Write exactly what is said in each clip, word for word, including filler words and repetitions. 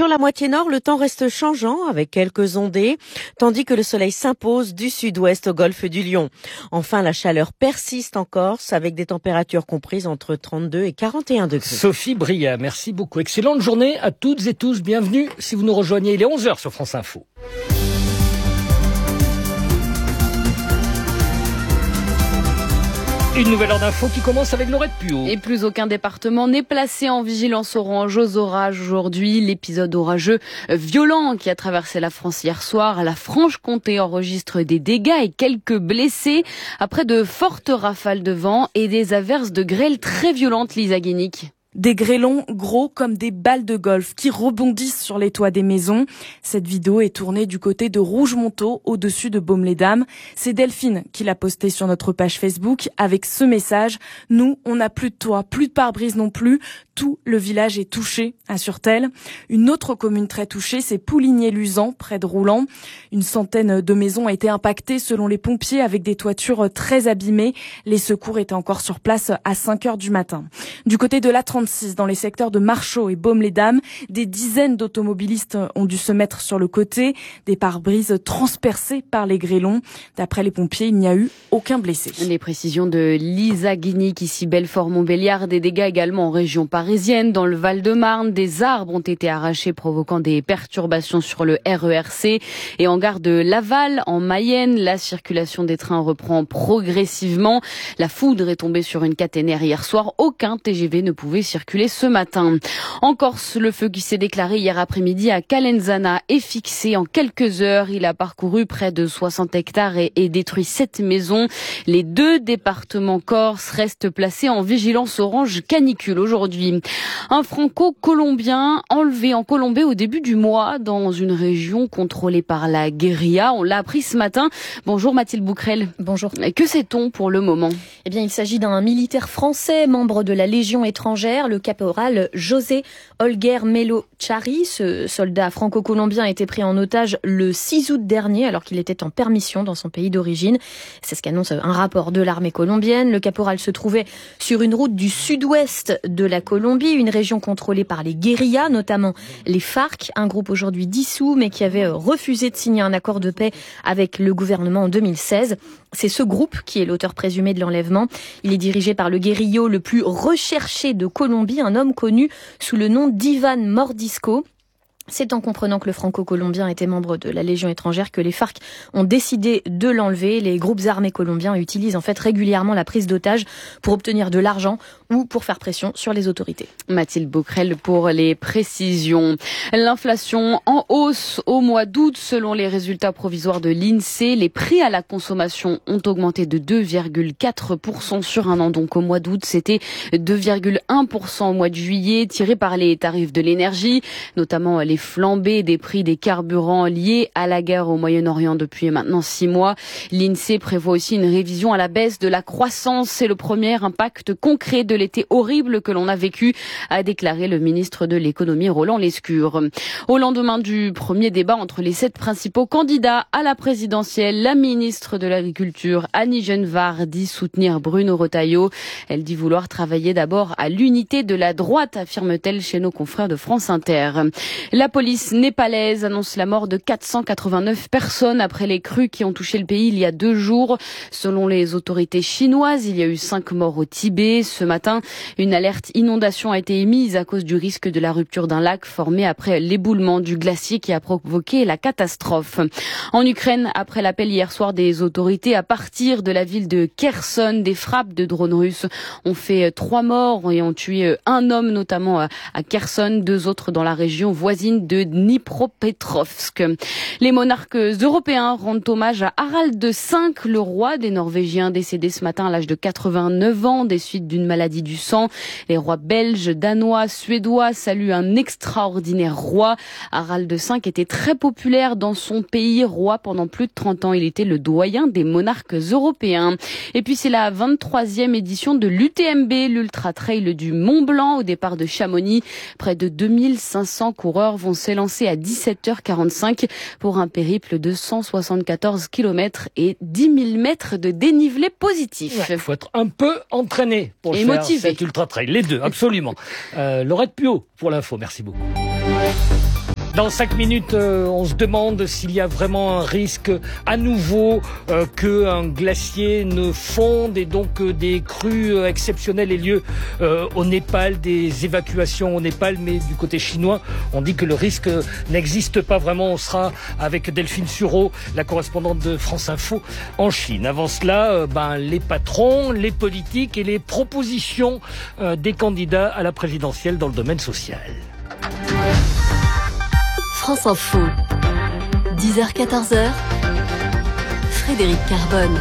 Sur la moitié nord, le temps reste changeant avec quelques ondées, tandis que le soleil s'impose du sud-ouest au golfe du Lion. Enfin, la chaleur persiste en Corse avec des températures comprises entre trente-deux et quarante et un degrés. Sophie Bria, merci beaucoup. Excellente journée à toutes et tous. Bienvenue si vous nous rejoignez. Il est onze heures sur France Info. Une nouvelle heure d'info qui commence avec Laurette Puot. Et plus aucun département n'est placé en vigilance orange aux orages aujourd'hui. L'épisode orageux violent qui a traversé la France hier soir. La Franche-Comté enregistre des dégâts et quelques blessés après de fortes rafales de vent et des averses de grêle très violentes, Lisa Guénic. Des grêlons gros comme des balles de golf qui rebondissent sur les toits des maisons. Cette vidéo est tournée du côté de Rougemontaut, au-dessus de Baume-les-Dames. C'est Delphine qui l'a postée sur notre page Facebook avec ce message. Nous, on n'a plus de toit, plus de pare-brise non plus. Tout le village est touché, assure-t-elle. Une autre commune très touchée, c'est Pouligné-Luzan, près de Roulan. Une centaine de maisons a été impactées selon les pompiers avec des toitures très abîmées. Les secours étaient encore sur place à cinq heures du matin. Du côté de l'A trente-six, dans les secteurs de Marchaux et Baume-les-Dames, des dizaines d'automobilistes ont dû se mettre sur le côté. Des pare-brises transpercées par les grêlons. D'après les pompiers, il n'y a eu aucun blessé. Les précisions de Lisa Guénic, ici Belfort-Montbéliard. Des dégâts également en région parisienne. Dans le Val-de-Marne, des arbres ont été arrachés provoquant des perturbations sur le R E R C. Et en gare de Laval, en Mayenne, la circulation des trains reprend progressivement. La foudre est tombée sur une caténaire hier soir. Aucun T G V ne pouvait circuler ce matin. En Corse, le feu qui s'est déclaré hier après-midi à Calenzana est fixé en quelques heures. Il a parcouru près de soixante hectares et, et détruit sept maisons. Les deux départements corses restent placés en vigilance orange canicule aujourd'hui. Un franco-colombien enlevé en Colombie au début du mois dans une région contrôlée par la guérilla. On l'a appris ce matin. Bonjour Mathilde Bouquerel. Bonjour. Que sait-on pour le moment ? Eh bien, il s'agit d'un militaire français, membre de la Légion étrangère, le caporal José Holguer Melo Chari. Ce soldat franco-colombien a été pris en otage le six août dernier alors qu'il était en permission dans son pays d'origine. C'est ce qu'annonce un rapport de l'armée colombienne. Le caporal se trouvait sur une route du sud-ouest de la Colombie, une région contrôlée par les guérillas, notamment les FARC, un groupe aujourd'hui dissous mais qui avait refusé de signer un accord de paix avec le gouvernement en deux mille seize. C'est ce groupe qui est l'auteur présumé de l'enlèvement. Il est dirigé par le guérillo le plus recherché de Colombie, un homme connu sous le nom d'Ivan Mordisco. C'est en comprenant que le franco-colombien était membre de la Légion étrangère que les FARC ont décidé de l'enlever. Les groupes armés colombiens utilisent en fait régulièrement la prise d'otages pour obtenir de l'argent ou pour faire pression sur les autorités. Mathilde Bouquerel pour les précisions. L'inflation en hausse au mois d'août selon les résultats provisoires de l'INSEE. Les prix à la consommation ont augmenté de deux virgule quatre pour cent sur un an. Donc au mois d'août, c'était deux virgule un pour cent au mois de juillet, tiré par les tarifs de l'énergie, notamment les flambées des prix des carburants liés à la guerre au Moyen-Orient depuis maintenant six mois. L'INSEE prévoit aussi une révision à la baisse de la croissance. C'est le premier impact concret de l'été horrible que l'on a vécu, a déclaré le ministre de l'économie Roland Lescure. Au lendemain du premier débat entre les sept principaux candidats à la présidentielle, la ministre de l'Agriculture, Annie Genevard, dit soutenir Bruno Retailleau. Elle dit vouloir travailler d'abord à l'unité de la droite, affirme-t-elle chez nos confrères de France Inter. La police népalaise annonce la mort de quatre cent quatre-vingt-neuf personnes après les crues qui ont touché le pays il y a deux jours. Selon les autorités chinoises, il y a eu cinq morts au Tibet. Ce matin, une alerte inondation a été émise à cause du risque de la rupture d'un lac formé après l'éboulement du glacier qui a provoqué la catastrophe. En Ukraine, après l'appel hier soir des autorités à partir de la ville de Kherson, des frappes de drones russes ont fait trois morts et ont tué un homme notamment à Kherson, deux autres dans la région voisine de Dnipropetrovsk. Les monarques européens rendent hommage à Harald cinq, le roi des Norvégiens, décédé ce matin à l'âge de quatre-vingt-neuf ans des suites d'une maladie du sang. Les rois belges, danois, suédois saluent un extraordinaire roi. Harald cinq était très populaire dans son pays, roi pendant plus de trente ans. Il était le doyen des monarques européens. Et puis c'est la vingt-troisième édition de l'U T M B, l'Ultra Trail du Mont Blanc, au départ de Chamonix. Près de deux mille cinq cents coureurs vont s'élancer à dix-sept heures quarante-cinq pour un périple de cent soixante-quatorze kilomètres et dix mille mètres de dénivelé positif. Il ouais, faut être un peu entraîné pour le et faire, motivé. cet ultra trail. Les deux, absolument. euh, Laurette Puot pour l'info, merci beaucoup. Dans cinq minutes, euh, on se demande s'il y a vraiment un risque à nouveau euh, qu'un glacier ne fonde et donc euh, des crues euh, exceptionnelles aient lieu euh, au Népal, des évacuations au Népal, mais du côté chinois, on dit que le risque n'existe pas vraiment. On sera avec Delphine Sureau, la correspondante de France Info en Chine. Avant cela, euh, ben, les patrons, les politiques et les propositions euh, des candidats à la présidentielle dans le domaine social. France Info, dix heures quatorze heures, Frédéric Carbone.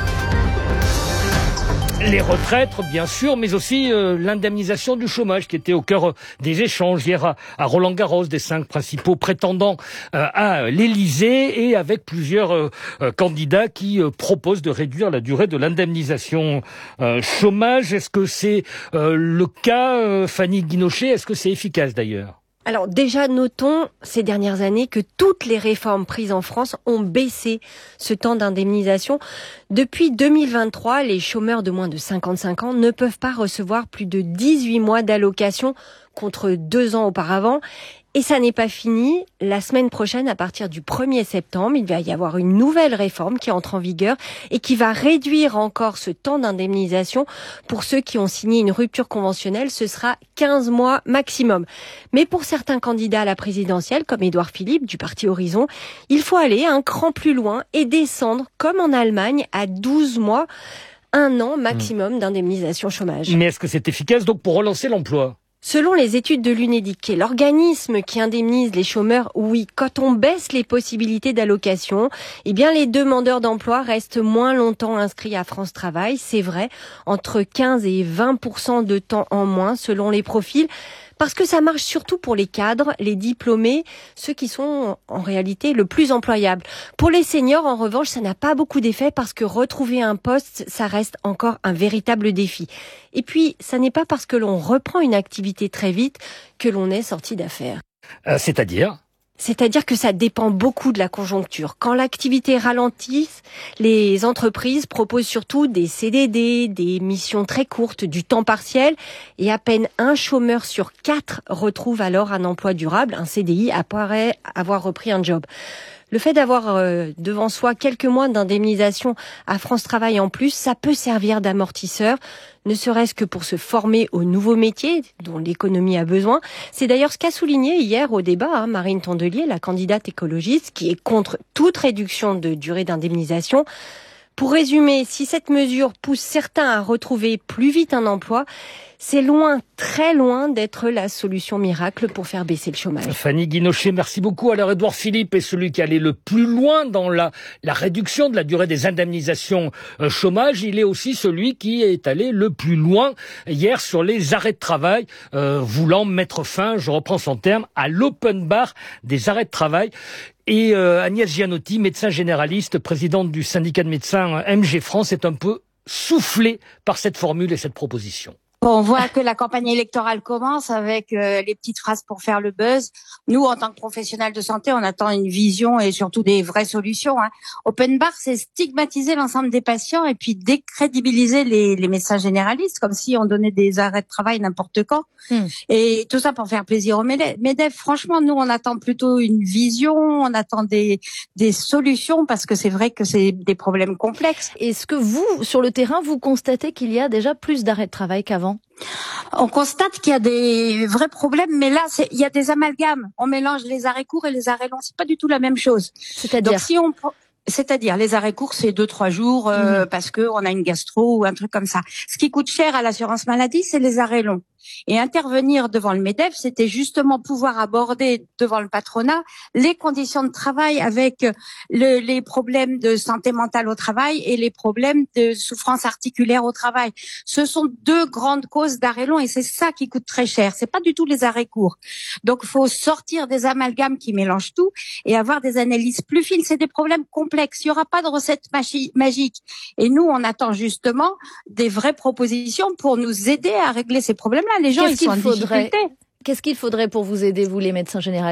Les retraites, bien sûr, mais aussi euh, l'indemnisation du chômage qui était au cœur euh, des échanges hier à, à Roland-Garros des cinq principaux prétendants euh, à l'Élysée et avec plusieurs euh, euh, candidats qui euh, proposent de réduire la durée de l'indemnisation euh, chômage. Est-ce que c'est euh, le cas, euh, Fanny Guinochet? Est-ce que c'est efficace d'ailleurs? Alors déjà, notons ces dernières années que toutes les réformes prises en France ont baissé ce temps d'indemnisation. Depuis deux mille vingt-trois, les chômeurs de moins de cinquante-cinq ans ne peuvent pas recevoir plus de dix-huit mois d'allocation contre deux ans auparavant. Et ça n'est pas fini. La semaine prochaine, à partir du premier septembre, il va y avoir une nouvelle réforme qui entre en vigueur et qui va réduire encore ce temps d'indemnisation. Pour ceux qui ont signé une rupture conventionnelle, ce sera quinze mois maximum. Mais pour certains candidats à la présidentielle, comme Édouard Philippe du parti Horizon, il faut aller un cran plus loin et descendre, comme en Allemagne, à douze mois, un an maximum d'indemnisation chômage. Mais est-ce que c'est efficace donc pour relancer l'emploi ? Selon les études de l'Unédic, qui est l'organisme qui indemnise les chômeurs, oui, quand on baisse les possibilités d'allocation, eh bien les demandeurs d'emploi restent moins longtemps inscrits à France Travail. C'est vrai, entre quinze et vingt pour cent de temps en moins selon les profils. Parce que ça marche surtout pour les cadres, les diplômés, ceux qui sont en réalité le plus employables. Pour les seniors, en revanche, ça n'a pas beaucoup d'effet parce que retrouver un poste, ça reste encore un véritable défi. Et puis, ça n'est pas parce que l'on reprend une activité très vite que l'on est sorti d'affaires. Euh, c'est-à-dire ? C'est-à-dire que ça dépend beaucoup de la conjoncture. Quand l'activité ralentit, les entreprises proposent surtout des C D D, des missions très courtes, du temps partiel, et à peine un chômeur sur quatre retrouve alors un emploi durable, un C D I, après avoir repris un job. Le fait d'avoir euh, devant soi quelques mois d'indemnisation à France Travail en plus, ça peut servir d'amortisseur, ne serait-ce que pour se former aux nouveaux métiers dont l'économie a besoin. C'est d'ailleurs ce qu'a souligné hier au débat hein, Marine Tondelier, la candidate écologiste, qui est contre toute réduction de durée d'indemnisation. Pour résumer, si cette mesure pousse certains à retrouver plus vite un emploi, c'est loin, très loin d'être la solution miracle pour faire baisser le chômage. Fanny Guinochet, merci beaucoup. Alors, Édouard Philippe est celui qui allait le plus loin dans la, la réduction de la durée des indemnisations euh, chômage. Il est aussi celui qui est allé le plus loin hier sur les arrêts de travail, euh, voulant mettre fin, je reprends son terme, à l'open bar des arrêts de travail. Et euh, Agnès Gianotti, médecin généraliste, présidente du syndicat de médecins M G France, est un peu soufflée par cette formule et cette proposition. On voit que la campagne électorale commence avec euh, les petites phrases pour faire le buzz. Nous, en tant que professionnels de santé, on attend une vision et surtout des vraies solutions. Hein. Open bar, c'est stigmatiser l'ensemble des patients et puis décrédibiliser les, les médecins généralistes, comme si on donnait des arrêts de travail n'importe quand. Mmh. Et tout ça pour faire plaisir aux MEDEF. Franchement, nous, on attend plutôt une vision, on attend des, des solutions parce que c'est vrai que c'est des problèmes complexes. Est-ce que vous, sur le terrain, vous constatez qu'il y a déjà plus d'arrêts de travail qu'avant ? On constate qu'il y a des vrais problèmes, mais là, c'est, il y a des amalgames. On mélange les arrêts courts et les arrêts longs. C'est pas du tout la même chose. C'est-à-dire Donc, si on, c'est-à-dire les arrêts courts, c'est deux trois jours euh, mmh. parce que on a une gastro ou un truc comme ça. Ce qui coûte cher à l'assurance maladie, c'est les arrêts longs. Et intervenir devant le MEDEF, c'était justement pouvoir aborder devant le patronat les conditions de travail avec le, les problèmes de santé mentale au travail et les problèmes de souffrance articulaire au travail. Ce sont deux grandes causes d'arrêts longs et c'est ça qui coûte très cher. C'est pas du tout les arrêts courts. Donc, il faut sortir des amalgames qui mélangent tout et avoir des analyses plus fines. C'est des problèmes complexes. Il y aura pas de recette magi- magique. Et nous, on attend justement des vraies propositions pour nous aider à régler ces problèmes-là. Les gens, Qu'est-ce ils sont en faudrait, difficulté. Qu'est-ce qu'il faudrait pour vous aider, vous, les médecins généralistes ?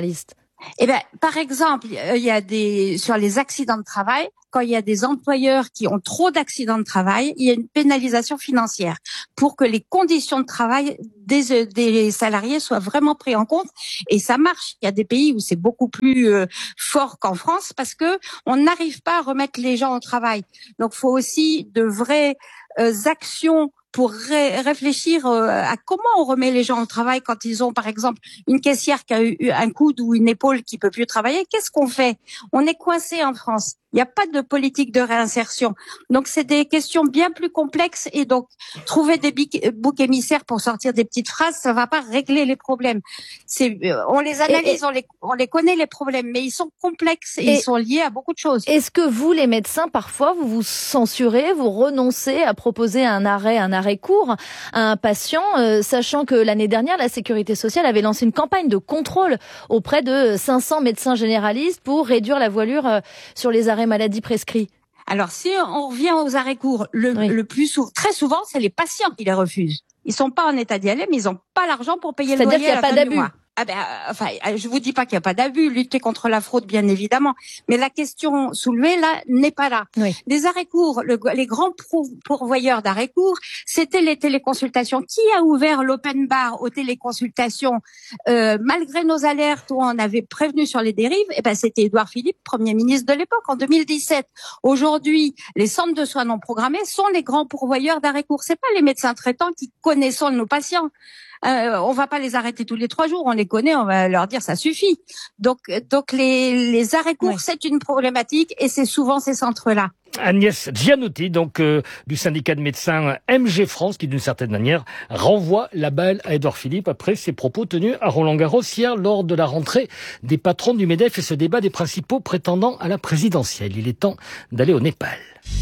Eh ben, par exemple, il y a des sur les accidents de travail. Quand il y a des employeurs qui ont trop d'accidents de travail, il y a une pénalisation financière pour que les conditions de travail des, des salariés soient vraiment prises en compte. Et ça marche. Il y a des pays où c'est beaucoup plus euh, fort qu'en France parce que on n'arrive pas à remettre les gens au travail. Donc, il faut aussi de vraies euh, actions pour ré- réfléchir euh, à comment on remet les gens au travail quand ils ont, par exemple, une caissière qui a eu un coude ou une épaule qui peut plus travailler. Qu'est-ce qu'on fait? On est coincé en France. Il n'y a pas de politique de réinsertion. Donc, c'est des questions bien plus complexes. Et donc, trouver des boucs émissaires pour sortir des petites phrases, ça va pas régler les problèmes. C'est, on les analyse, et, et, on, les, on les connaît, les problèmes, mais ils sont complexes et, et ils sont liés à beaucoup de choses. Est-ce que vous, les médecins, parfois, vous vous censurez, vous renoncez à proposer un arrêt, un arrêt court à un patient, euh, sachant que l'année dernière, la Sécurité sociale avait lancé une campagne de contrôle auprès de cinq cents médecins généralistes pour réduire la voilure euh, sur les arrêts maladie prescrits? Alors, si on revient aux arrêts courts, le, oui. le plus souvent, très souvent, c'est les patients qui les refusent. Ils sont pas en état d'y aller, mais ils ont pas l'argent pour payer le loyer à la fin du mois. C'est-à-dire qu'il n'y a pas d'abus. Ah ben, euh, enfin, je vous dis pas qu'il n'y a pas d'abus, lutter contre la fraude, bien évidemment. Mais la question soulevée, là, n'est pas là. Oui. Les arrêts courts, le, les grands pourvoyeurs d'arrêts courts, c'était les téléconsultations. Qui a ouvert l'open bar aux téléconsultations, euh, malgré nos alertes où on avait prévenu sur les dérives? Eh ben, c'était Édouard Philippe, Premier ministre de l'époque, en deux mille dix-sept. Aujourd'hui, les centres de soins non programmés sont les grands pourvoyeurs d'arrêts courts. C'est pas les médecins traitants qui connaissent nos patients. Euh, on va pas les arrêter tous les trois jours, on les connaît, on va leur dire ça suffit. Donc, donc les, les arrêts courts, oui. c'est une problématique et c'est souvent ces centres-là. Agnès Gianotti, donc euh, du syndicat de médecins M G France, qui d'une certaine manière renvoie la balle à Édouard Philippe après ses propos tenus à Roland-Garros hier lors de la rentrée des patrons du MEDEF et ce débat des principaux prétendants à la présidentielle. Il est temps d'aller au Népal.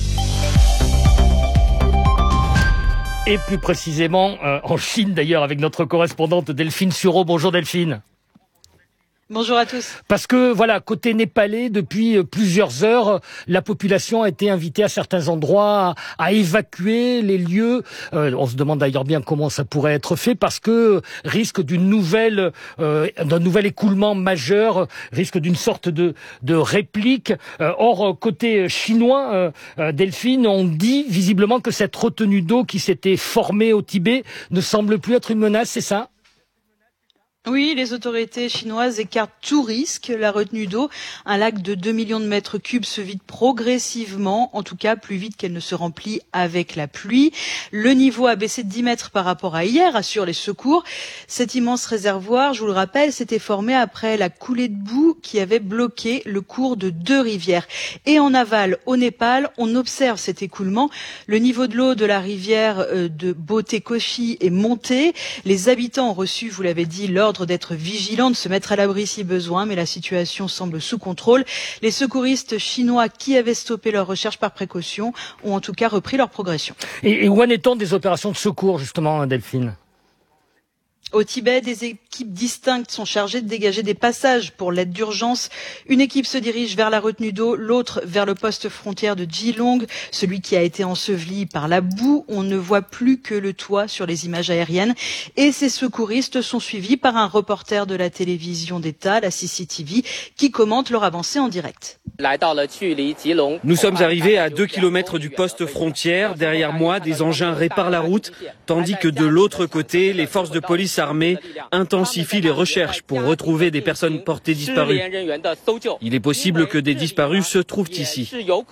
Et plus précisément, euh, en Chine d'ailleurs, avec notre correspondante Delphine Sureau. Bonjour Delphine. Bonjour à tous. Parce que, voilà, côté népalais, depuis plusieurs heures, la population a été invitée à certains endroits à, à évacuer les lieux. Euh, on se demande d'ailleurs bien comment ça pourrait être fait, parce que risque d'une nouvelle, euh, d'un nouvel écoulement majeur, risque d'une sorte de, de réplique. Euh, or, côté chinois, euh, euh, Delphine, on dit visiblement que cette retenue d'eau qui s'était formée au Tibet ne semble plus être une menace, c'est ça ? Oui, les autorités chinoises écartent tout risque. La retenue d'eau, un lac de deux millions de mètres cubes, se vide progressivement, en tout cas plus vite qu'elle ne se remplit avec la pluie. Le niveau a baissé de dix mètres par rapport à hier, assurent les secours. Cet immense réservoir, je vous le rappelle, s'était formé après la coulée de boue qui avait bloqué le cours de deux rivières. Et en aval, au Népal, on observe cet écoulement. Le niveau de l'eau de la rivière de Botekoshi est monté. Les habitants ont reçu, vous l'avez dit, l'ordre d'être vigilants, de se mettre à l'abri si besoin, mais la situation semble sous contrôle. Les secouristes chinois qui avaient stoppé leur recherche par précaution ont en tout cas repris leur progression. Et, et où en est-on des opérations de secours, justement, Delphine ? Au Tibet, des équipes distinctes sont chargées de dégager des passages pour l'aide d'urgence. Une équipe se dirige vers la retenue d'eau, l'autre vers le poste frontière de Jilong, celui qui a été enseveli par la boue. On ne voit plus que le toit sur les images aériennes. Et ces secouristes sont suivis par un reporter de la télévision d'État, la C C T V, qui commente leur avancée en direct. Nous sommes arrivés à deux kilomètres du poste frontière. Derrière moi, des engins réparent la route, tandis que de l'autre côté, les forces de police armées intensifient les recherches pour retrouver des personnes portées disparues. Il est possible que des disparus se trouvent ici.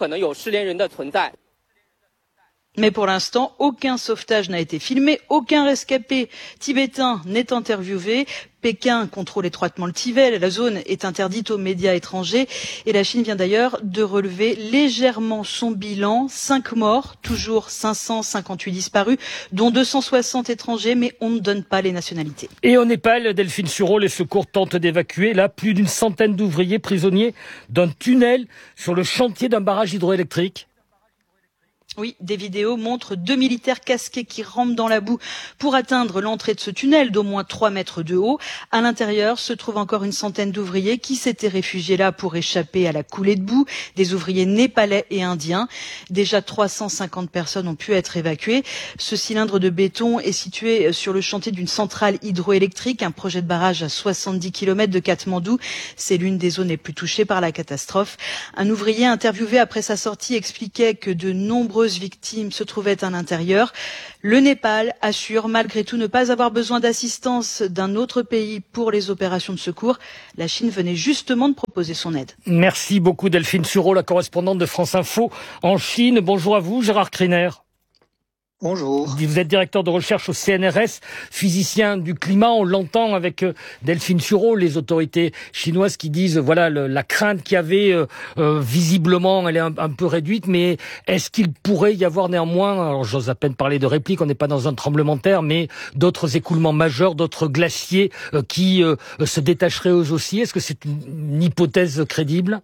Mais pour l'instant, aucun sauvetage n'a été filmé, aucun rescapé tibétain n'est interviewé. Pékin contrôle étroitement le Tibet, la zone est interdite aux médias étrangers et la Chine vient d'ailleurs de relever légèrement son bilan. Cinq morts, toujours cinq cent cinquante-huit disparus, dont deux cent soixante étrangers, mais on ne donne pas les nationalités. Et au Népal, Delphine Sureau, les secours tentent d'évacuer là plus d'une centaine d'ouvriers prisonniers d'un tunnel sur le chantier d'un barrage hydroélectrique. Oui, des vidéos montrent deux militaires casqués qui rampent dans la boue pour atteindre l'entrée de ce tunnel d'au moins trois mètres de haut. À l'intérieur se trouve encore une centaine d'ouvriers qui s'étaient réfugiés là pour échapper à la coulée de boue, des ouvriers népalais et indiens. Déjà trois cent cinquante personnes ont pu être évacuées. Ce cylindre de béton est situé sur le chantier d'une centrale hydroélectrique, un projet de barrage à soixante-dix kilomètres de Katmandou. C'est l'une des zones les plus touchées par la catastrophe. Un ouvrier interviewé après sa sortie expliquait que de nombreuses victimes se trouvaient à l'intérieur. Le Népal assure malgré tout ne pas avoir besoin d'assistance d'un autre pays pour les opérations de secours. La Chine venait justement de proposer son aide. Merci beaucoup Delphine Sureau, la correspondante de France Info en Chine. Bonjour à vous, Gérard Kriner. Bonjour. Vous êtes directeur de recherche au C N R S, physicien du climat. On l'entend avec Delphine Sureau, les autorités chinoises qui disent, voilà, le, la crainte qu'il y avait, euh, euh, visiblement, elle est un, un peu réduite, mais est-ce qu'il pourrait y avoir néanmoins, alors j'ose à peine parler de réplique, on n'est pas dans un tremblement de terre, mais d'autres écoulements majeurs, d'autres glaciers euh, qui euh, se détacheraient eux aussi? Est-ce que c'est une, une hypothèse crédible?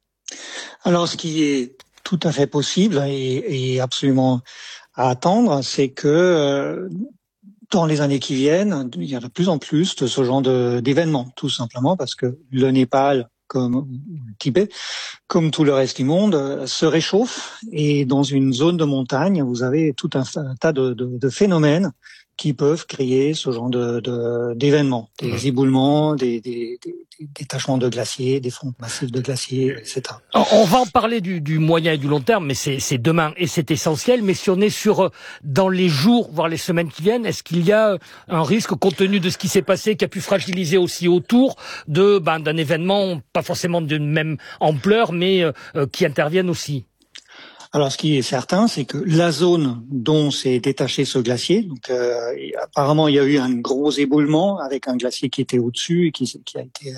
Alors, ce qui est tout à fait possible et, et absolument à attendre, c'est que euh, dans les années qui viennent, il y a de plus en plus de ce genre de, d'événements, tout simplement parce que le Népal, comme le Tibet, comme tout le reste du monde, se réchauffe et dans une zone de montagne, vous avez tout un, un tas de, de, de phénomènes qui peuvent créer ce genre de, de d'événements, des éboulements, des, des, des, des détachements de glaciers, des fonds massifs de glaciers, et cetera. On va en parler du, du moyen et du long terme, mais c'est, c'est demain et c'est essentiel. Mais si on est sur dans les jours, voire les semaines qui viennent, est-ce qu'il y a un risque, compte tenu de ce qui s'est passé, qui a pu fragiliser aussi autour de ben, d'un événement, pas forcément de même ampleur, mais euh, qui intervienne aussi? Alors, ce qui est certain, c'est que la zone dont s'est détaché ce glacier, donc euh, apparemment il y a eu un gros éboulement avec un glacier qui était au-dessus et qui, qui a été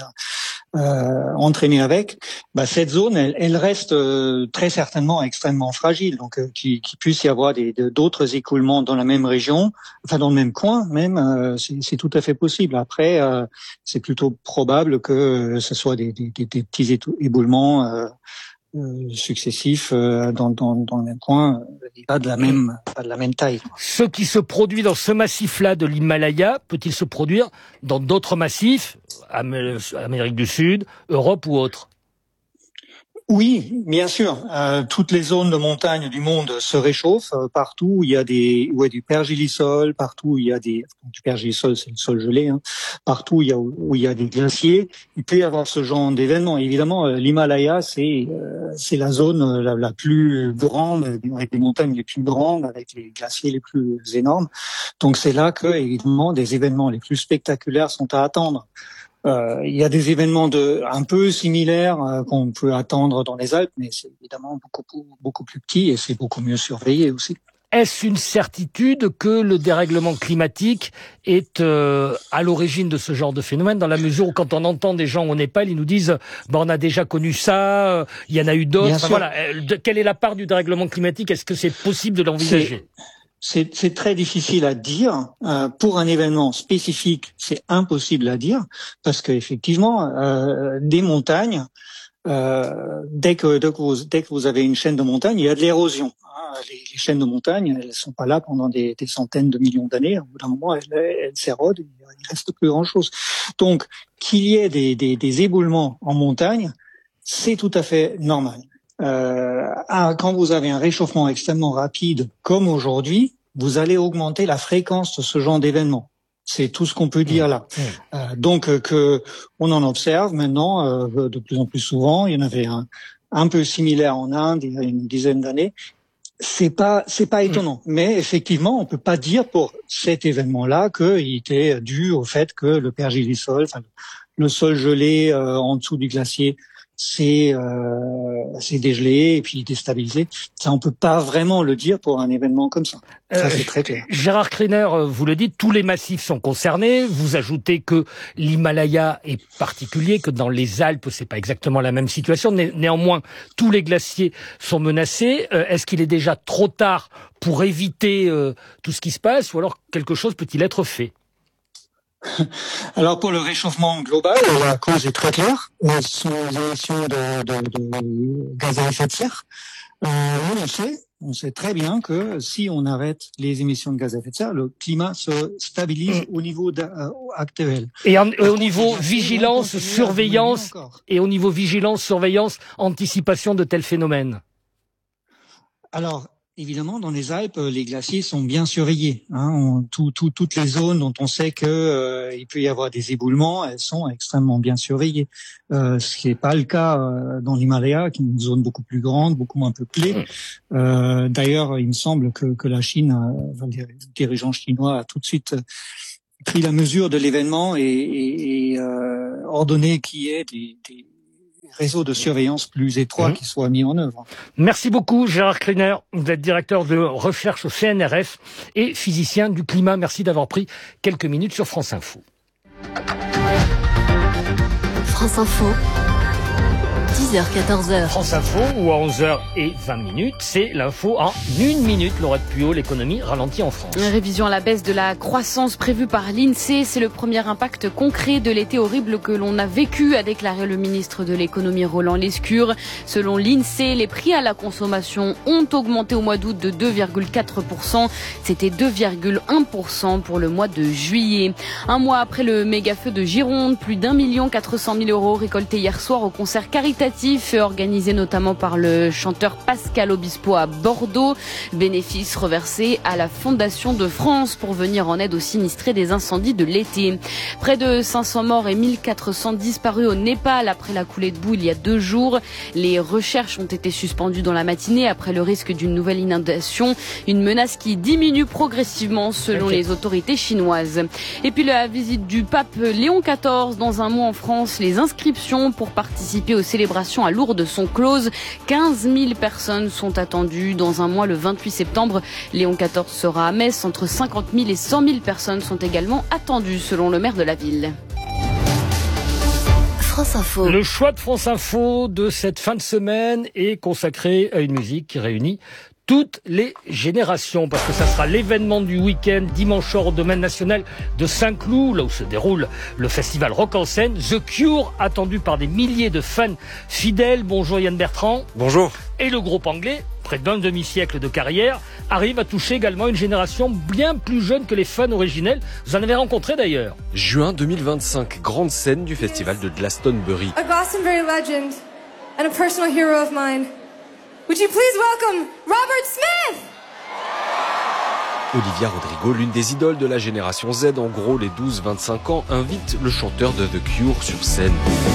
euh, entraîné avec. Bah, cette zone, elle, elle reste euh, très certainement extrêmement fragile. Donc, euh, qu'il, qu'il puisse y avoir des, d'autres écoulements dans la même région, enfin dans le même coin même, euh, c'est, c'est tout à fait possible. Après, euh, c'est plutôt probable que ce soit des, des, des, des petits éboulements. Euh, Euh, successifs euh, dans, dans, dans le même coin, euh, pas de la même, pas de la même taille. Ce qui se produit dans ce massif-là de l'Himalaya peut-il se produire dans d'autres massifs, Amérique du Sud, Europe ou autre? Oui, bien sûr. Euh, toutes les zones de montagne du monde se réchauffent. Euh, partout où il y a des, où il y a du pergélisol, partout où il y a des, du pergélisol, c'est le sol gelé. Hein, partout où il y a où il y a des glaciers, il peut y avoir ce genre d'événement. Évidemment, euh, l'Himalaya, c'est euh, c'est la zone la, la plus grande, avec les montagnes les plus grandes, avec les glaciers les plus énormes. Donc c'est là que évidemment des événements les plus spectaculaires sont à attendre. Euh, il y a des événements de un peu similaires euh, qu'on peut attendre dans les Alpes, mais c'est évidemment beaucoup beaucoup plus petit et c'est beaucoup mieux surveillé aussi. Est-ce une certitude que le dérèglement climatique est euh, à l'origine de ce genre de phénomène, dans la mesure où quand on entend des gens au Népal, ils nous disent bah, on a déjà connu ça, il y en a eu d'autres. Enfin, voilà. De, quelle est la part du dérèglement climatique? Est-ce que c'est possible de l'envisager? C'est... C'est, c'est très difficile à dire. Euh, pour un événement spécifique, c'est impossible à dire parce qu'effectivement, euh, des montagnes, euh, dès que, dès que vous, dès que vous avez une chaîne de montagnes, il y a de l'érosion. Hein. Les, les chaînes de montagnes, elles sont pas là pendant des, des centaines de millions d'années. Au bout d'un moment, elles, elles s'érodent, il reste plus grand-chose. Donc, qu'il y ait des, des, des éboulements en montagne, c'est tout à fait normal. Euh, quand vous avez un réchauffement extrêmement rapide comme aujourd'hui, vous allez augmenter la fréquence de ce genre d'événements. C'est tout ce qu'on peut dire là. Mmh. Euh, donc euh, que on en observe maintenant euh, de plus en plus souvent. Il y en avait un, un peu similaire en Inde il y a une dizaine d'années. C'est pas c'est pas étonnant, mmh. mais effectivement on peut pas dire pour cet événement-là qu'il était dû au fait que le pergélisol, enfin le sol gelé euh, en dessous du glacier, c'est euh, c'est dégelé et puis déstabilisé. Ça, on peut pas vraiment le dire pour un événement comme ça. Ça, euh, c'est très clair. Gérard Kriner, vous le dites, tous les massifs sont concernés. Vous ajoutez que l'Himalaya est particulier, que dans les Alpes, c'est pas exactement la même situation. Né- néanmoins, tous les glaciers sont menacés. Euh, est-ce qu'il est déjà trop tard pour éviter euh, tout ce qui se passe, ou alors quelque chose peut-il être fait? Alors pour le réchauffement global, la cause est très claire. Ce sont les émissions de, de, de gaz à effet de serre. Euh, on le sait, On sait très bien que si on arrête les émissions de gaz à effet de serre, le climat se stabilise mmh. au niveau euh, actuel. Et en, au niveau vigilance, surveillance, et au niveau vigilance, surveillance, anticipation de tels phénomènes. Alors, évidemment, dans les Alpes, les glaciers sont bien surveillés. Hein. On, tout, tout, toutes les zones dont on sait que euh, il peut y avoir des éboulements, elles sont extrêmement bien surveillées. Euh, ce qui n'est pas le cas euh, dans l'Himalaya, qui est une zone beaucoup plus grande, beaucoup moins peuplée. Euh, d'ailleurs, il me semble que, que la Chine, euh, le dirigeant chinois a tout de suite pris la mesure de l'événement et, et, et euh, ordonné qu'il y ait des, des réseau de surveillance plus étroit mmh. qui soit mis en œuvre. Merci beaucoup Gérard Kleiner, vous êtes directeur de recherche au C N R F et physicien du climat. Merci d'avoir pris quelques minutes sur France Info. France Info, dix heures quatorze heures. France Info, ou à onze heures vingt minutes, c'est l'info en une minute. Laurette Puyot, l'économie ralentit en France. Une révision à la baisse de la croissance prévue par l'INSEE, c'est le premier impact concret de l'été horrible que l'on a vécu, a déclaré le ministre de l'économie Roland Lescure. Selon l'INSEE, les prix à la consommation ont augmenté au mois d'août de deux virgule quatre pour cent. C'était deux virgule un pour cent pour le mois de juillet. Un mois après le méga-feu de Gironde, plus d'un million quatre cent mille euros récoltés hier soir au concert caritatif organisé notamment par le chanteur Pascal Obispo à Bordeaux. Bénéfice reversé à la Fondation de France pour venir en aide aux sinistrés des incendies de l'été. Près de cinq cents morts et mille quatre cents disparus au Népal après la coulée de boue il y a deux jours. Les recherches ont été suspendues dans la matinée après le risque d'une nouvelle inondation. Une menace qui diminue progressivement selon okay. les autorités chinoises. Et puis la visite du pape Léon quatorze dans un mois en France. Les inscriptions pour participer aux célébrations à Lourdes sont closes. quinze mille personnes sont attendues dans un mois le vingt-huit septembre. Léon quatorze sera à Metz. Entre cinquante mille et cent mille personnes sont également attendues selon le maire de la ville. France Info. Le choix de France Info de cette fin de semaine est consacré à une musique qui réunit toutes les générations, parce que ça sera l'événement du week-end dimanche soir au domaine national de Saint-Cloud, là où se déroule le festival Rock en scène. The Cure, attendu par des milliers de fans fidèles. Bonjour Yann Bertrand. Bonjour. Et le groupe anglais, près d'un demi-siècle de carrière, arrive à toucher également une génération bien plus jeune que les fans originels. Vous en avez rencontré d'ailleurs. Juin deux mille vingt-cinq, grande scène du festival de Glastonbury. A Glastonbury legend and a personal hero of mine. Would you please welcome Robert Smith? Olivia Rodrigo, l'une des idoles de la génération Z, en gros les douze vingt-cinq ans, invite le chanteur de The Cure sur scène.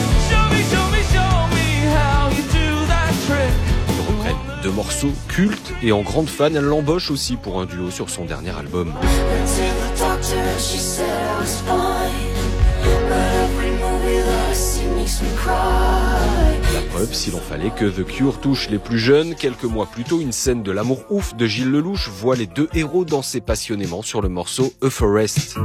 Ils reprennent deux morceaux cultes et en grande fan, elle l'embauche aussi pour un duo sur son dernier album. La preuve, s'il en fallait, que The Cure touche les plus jeunes. Quelques mois plus tôt, une scène de l'amour ouf de Gilles Lelouch voit les deux héros danser passionnément sur le morceau A Forest.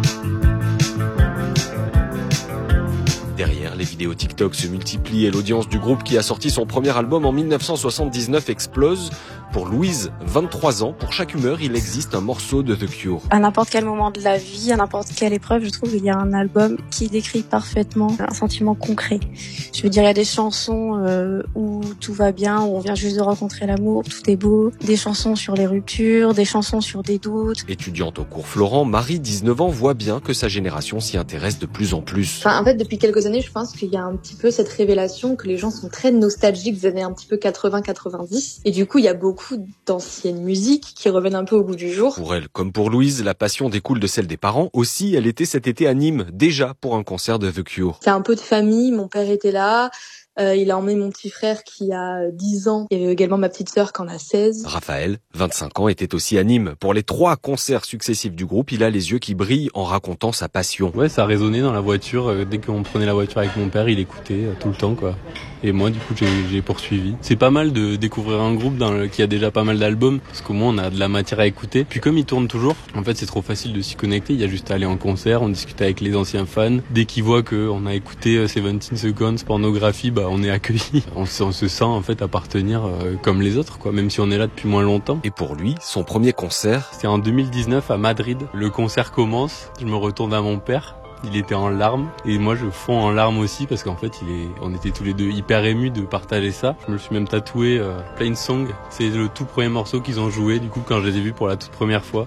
Derrière, les vidéos TikTok se multiplient et l'audience du groupe qui a sorti son premier album en dix-neuf cent soixante-dix-neuf explose. Pour Louise, vingt-trois ans, pour chaque humeur, il existe un morceau de The Cure. À n'importe quel moment de la vie, à n'importe quelle épreuve, je trouve qu'il y a un album qui décrit parfaitement un sentiment concret. Je veux dire, il y a des chansons euh, où tout va bien, où on vient juste de rencontrer l'amour, tout est beau. Des chansons sur les ruptures, des chansons sur des doutes. Étudiante au cours Florent, Marie, dix-neuf ans, voit bien que sa génération s'y intéresse de plus en plus. Enfin, en fait, depuis quelques années, je pense qu'il y a un petit peu cette révélation que les gens sont très nostalgiques des années un petit peu quatre-vingts quatre-vingt-dix. Et du coup, il y a beaucoup d'anciennes musiques qui reviennent un peu au goût du jour. Pour elle, comme pour Louise, la passion découle de celle des parents. Aussi, elle était cet été à Nîmes, déjà pour un concert de The Cure. C'est un peu de famille, mon père était là. Euh, il a emmené mon petit frère qui a dix ans. Il y avait également ma petite sœur qui en a seize. Raphaël, vingt-cinq ans, était aussi à Nîmes. Pour les trois concerts successifs du groupe, il a les yeux qui brillent en racontant sa passion. Ouais, ça résonnait dans la voiture. Dès qu'on prenait la voiture avec mon père, il écoutait tout le temps, quoi. Et moi, du coup, j'ai, j'ai poursuivi. C'est pas mal de découvrir un groupe dans le, qui a déjà pas mal d'albums, parce qu'au moins on a de la matière à écouter. Puis comme ils tournent toujours, en fait, c'est trop facile de s'y connecter. Il y a juste à aller en concert, on discute avec les anciens fans. Dès qu'ils voient qu'on a écouté Seventeen Seconds, Pornographie, bah on est accueillis. On se, on se sent en fait appartenir euh, comme les autres, quoi, même si on est là depuis moins longtemps. Et pour lui, son premier concert, c'est en deux mille dix-neuf à Madrid. Le concert commence, je me retourne à mon père. il était en larmes et moi je fonds en larmes aussi parce qu'en fait il est, on était tous les deux hyper émus de partager ça. Je me suis même tatoué euh, Plain Song, c'est le tout premier morceau qu'ils ont joué du coup quand je les ai vus pour la toute première fois.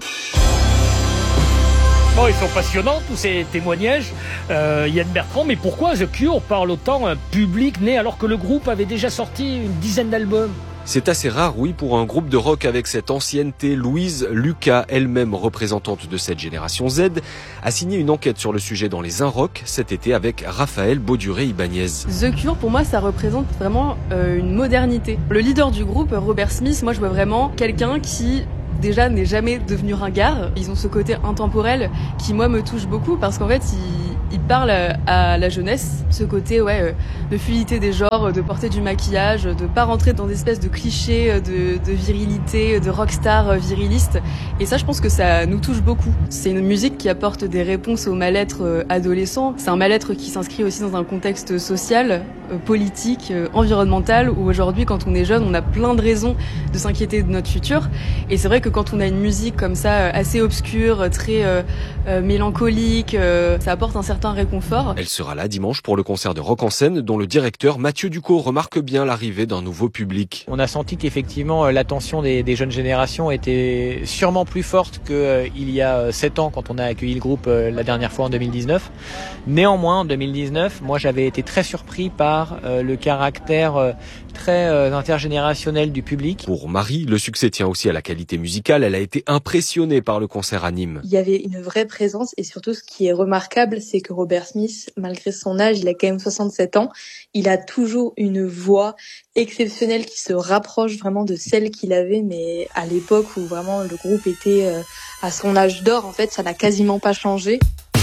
Bon, ils sont passionnants tous ces témoignages, euh, Yann Bertrand, mais pourquoi The Cure parle autant un public né alors que le groupe avait déjà sorti une dizaine d'albums ? C'est assez rare, oui, pour un groupe de rock avec cette ancienneté. Louise Lucas, elle-même représentante de cette génération Z, a signé une enquête sur le sujet dans les Inrock cet été avec Raphaël Bauduré-Ibanez. The Cure, pour moi, ça représente vraiment euh, une modernité. Le leader du groupe, Robert Smith, moi je vois vraiment quelqu'un qui... déjà n'est jamais devenu ringard. Ils ont ce côté intemporel qui moi me touche beaucoup parce qu'en fait ils, ils parlent à la jeunesse, ce côté ouais de fluidité des genres, de porter du maquillage, de pas rentrer dans des espèces de clichés de, de virilité, de rockstar viriliste. Et ça je pense que ça nous touche beaucoup. C'est une musique qui apporte des réponses au mal-être adolescent. C'est un mal-être qui s'inscrit aussi dans un contexte social, politique, environnemental où aujourd'hui quand on est jeune on a plein de raisons de s'inquiéter de notre futur. Et c'est vrai que quand on a une musique comme ça, assez obscure, très euh, euh, mélancolique, euh, ça apporte un certain réconfort. Elle sera là dimanche pour le concert de Rock en scène, dont le directeur Mathieu Ducot remarque bien l'arrivée d'un nouveau public. On a senti qu'effectivement l'attention des, des jeunes générations était sûrement plus forte qu'il euh, y a sept ans quand on a accueilli le groupe euh, la dernière fois en deux mille dix-neuf. Néanmoins, en deux mille dix-neuf, moi j'avais été très surpris par euh, le caractère euh, très euh, intergénérationnel du public. Pour Marie, le succès tient aussi à la qualité musicale. Elle a été impressionnée par le concert à Nîmes. Il y avait une vraie présence et surtout ce qui est remarquable, c'est que Robert Smith, malgré son âge, il a quand même soixante-sept ans, il a toujours une voix exceptionnelle qui se rapproche vraiment de celle qu'il avait, mais à l'époque où vraiment le groupe était à son âge d'or, en fait, ça n'a quasiment pas changé.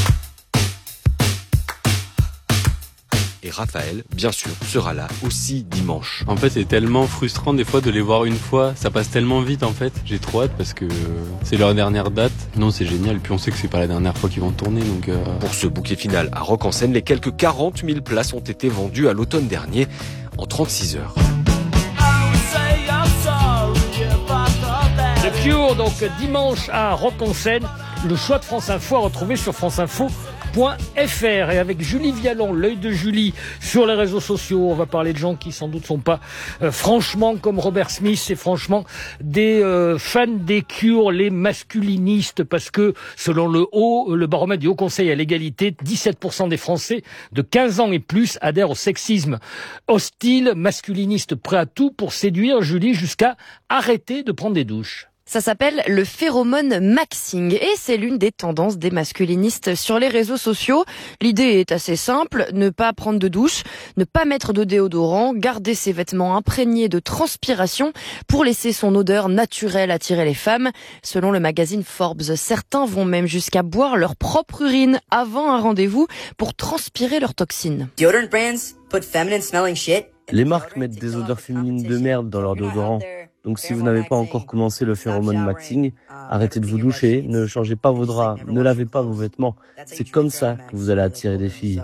Et Raphaël, bien sûr, sera là aussi dimanche. En fait, c'est tellement frustrant des fois de les voir une fois. Ça passe tellement vite en fait. J'ai trop hâte parce que c'est leur dernière date. Non, c'est génial. Puis on sait que c'est pas la dernière fois qu'ils vont tourner. Donc euh... Pour ce bouquet final à Rock en scène, les quelques quarante mille places ont été vendues à l'automne dernier en trente-six heures. The Cure, donc dimanche à Rock en scène. Le choix de France Info à retrouver sur franceinfo point f r. Et avec Julie Vialon, l'œil de Julie sur les réseaux sociaux, on va parler de gens qui sans doute sont pas euh, franchement comme Robert Smith, c'est franchement des euh, fans des Cure, les masculinistes, parce que selon le haut, le baromètre du Haut Conseil à l'égalité, dix-sept pour cent des Français de quinze ans et plus adhèrent au sexisme hostile, masculiniste, prêt à tout pour séduire Julie jusqu'à arrêter de prendre des douches. Ça s'appelle le phéromone maxing et c'est l'une des tendances des masculinistes sur les réseaux sociaux. L'idée est assez simple, ne pas prendre de douche, ne pas mettre de déodorant, garder ses vêtements imprégnés de transpiration pour laisser son odeur naturelle attirer les femmes. Selon le magazine Forbes, certains vont même jusqu'à boire leur propre urine avant un rendez-vous pour transpirer leurs toxines. Deodorant brands put feminine smelling shit. Les marques mettent des odeurs féminines de merde dans leur déodorant. Donc si vous n'avez pas encore commencé le phéromone maxing, arrêtez de vous doucher, ne changez pas vos draps, ne lavez pas vos vêtements. C'est comme ça que vous allez attirer des filles.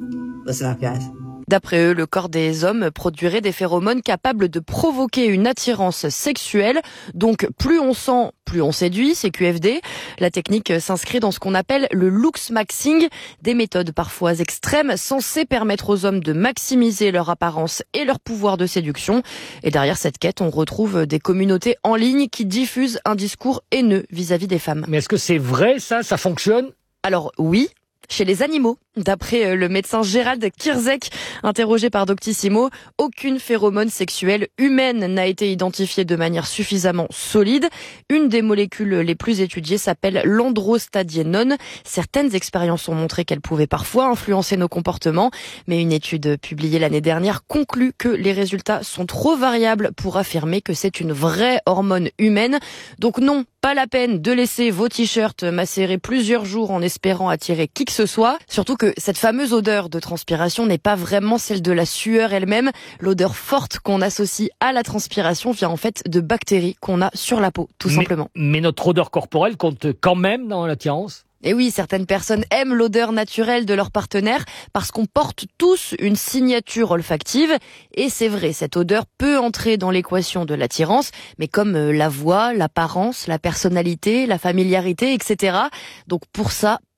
D'après eux, le corps des hommes produirait des phéromones capables de provoquer une attirance sexuelle. Donc plus on sent, plus on séduit, c'est Q F D. La technique s'inscrit dans ce qu'on appelle le looks maxing, des méthodes parfois extrêmes censées permettre aux hommes de maximiser leur apparence et leur pouvoir de séduction. Et derrière cette quête, on retrouve des communautés en ligne qui diffusent un discours haineux vis-à-vis des femmes. Mais est-ce que c'est vrai ça, ça fonctionne ? Alors oui. Chez les animaux, d'après le médecin Gérald Kirzek, interrogé par Doctissimo, aucune phéromone sexuelle humaine n'a été identifiée de manière suffisamment solide. Une des molécules les plus étudiées s'appelle l'androstadiénone. Certaines expériences ont montré qu'elle pouvait parfois influencer nos comportements, mais une étude publiée l'année dernière conclut que les résultats sont trop variables pour affirmer que c'est une vraie hormone humaine. Donc non, pas la peine de laisser vos t-shirts macérer plusieurs jours en espérant attirer qui que ce soit. Surtout que cette fameuse odeur de transpiration n'est pas vraiment celle de la sueur elle-même. L'odeur forte qu'on associe à la transpiration vient en fait de bactéries qu'on a sur la peau, tout mais, simplement. Mais notre odeur corporelle compte quand même dans l'attirance ? Et oui, certaines personnes aiment l'odeur naturelle de leur partenaire parce qu'on porte tous une signature olfactive. Et c'est vrai, cette odeur peut entrer dans l'équation de l'attirance, mais comme la voix, l'apparence, la personnalité, la familiarité, et cetera. Donc pour ça,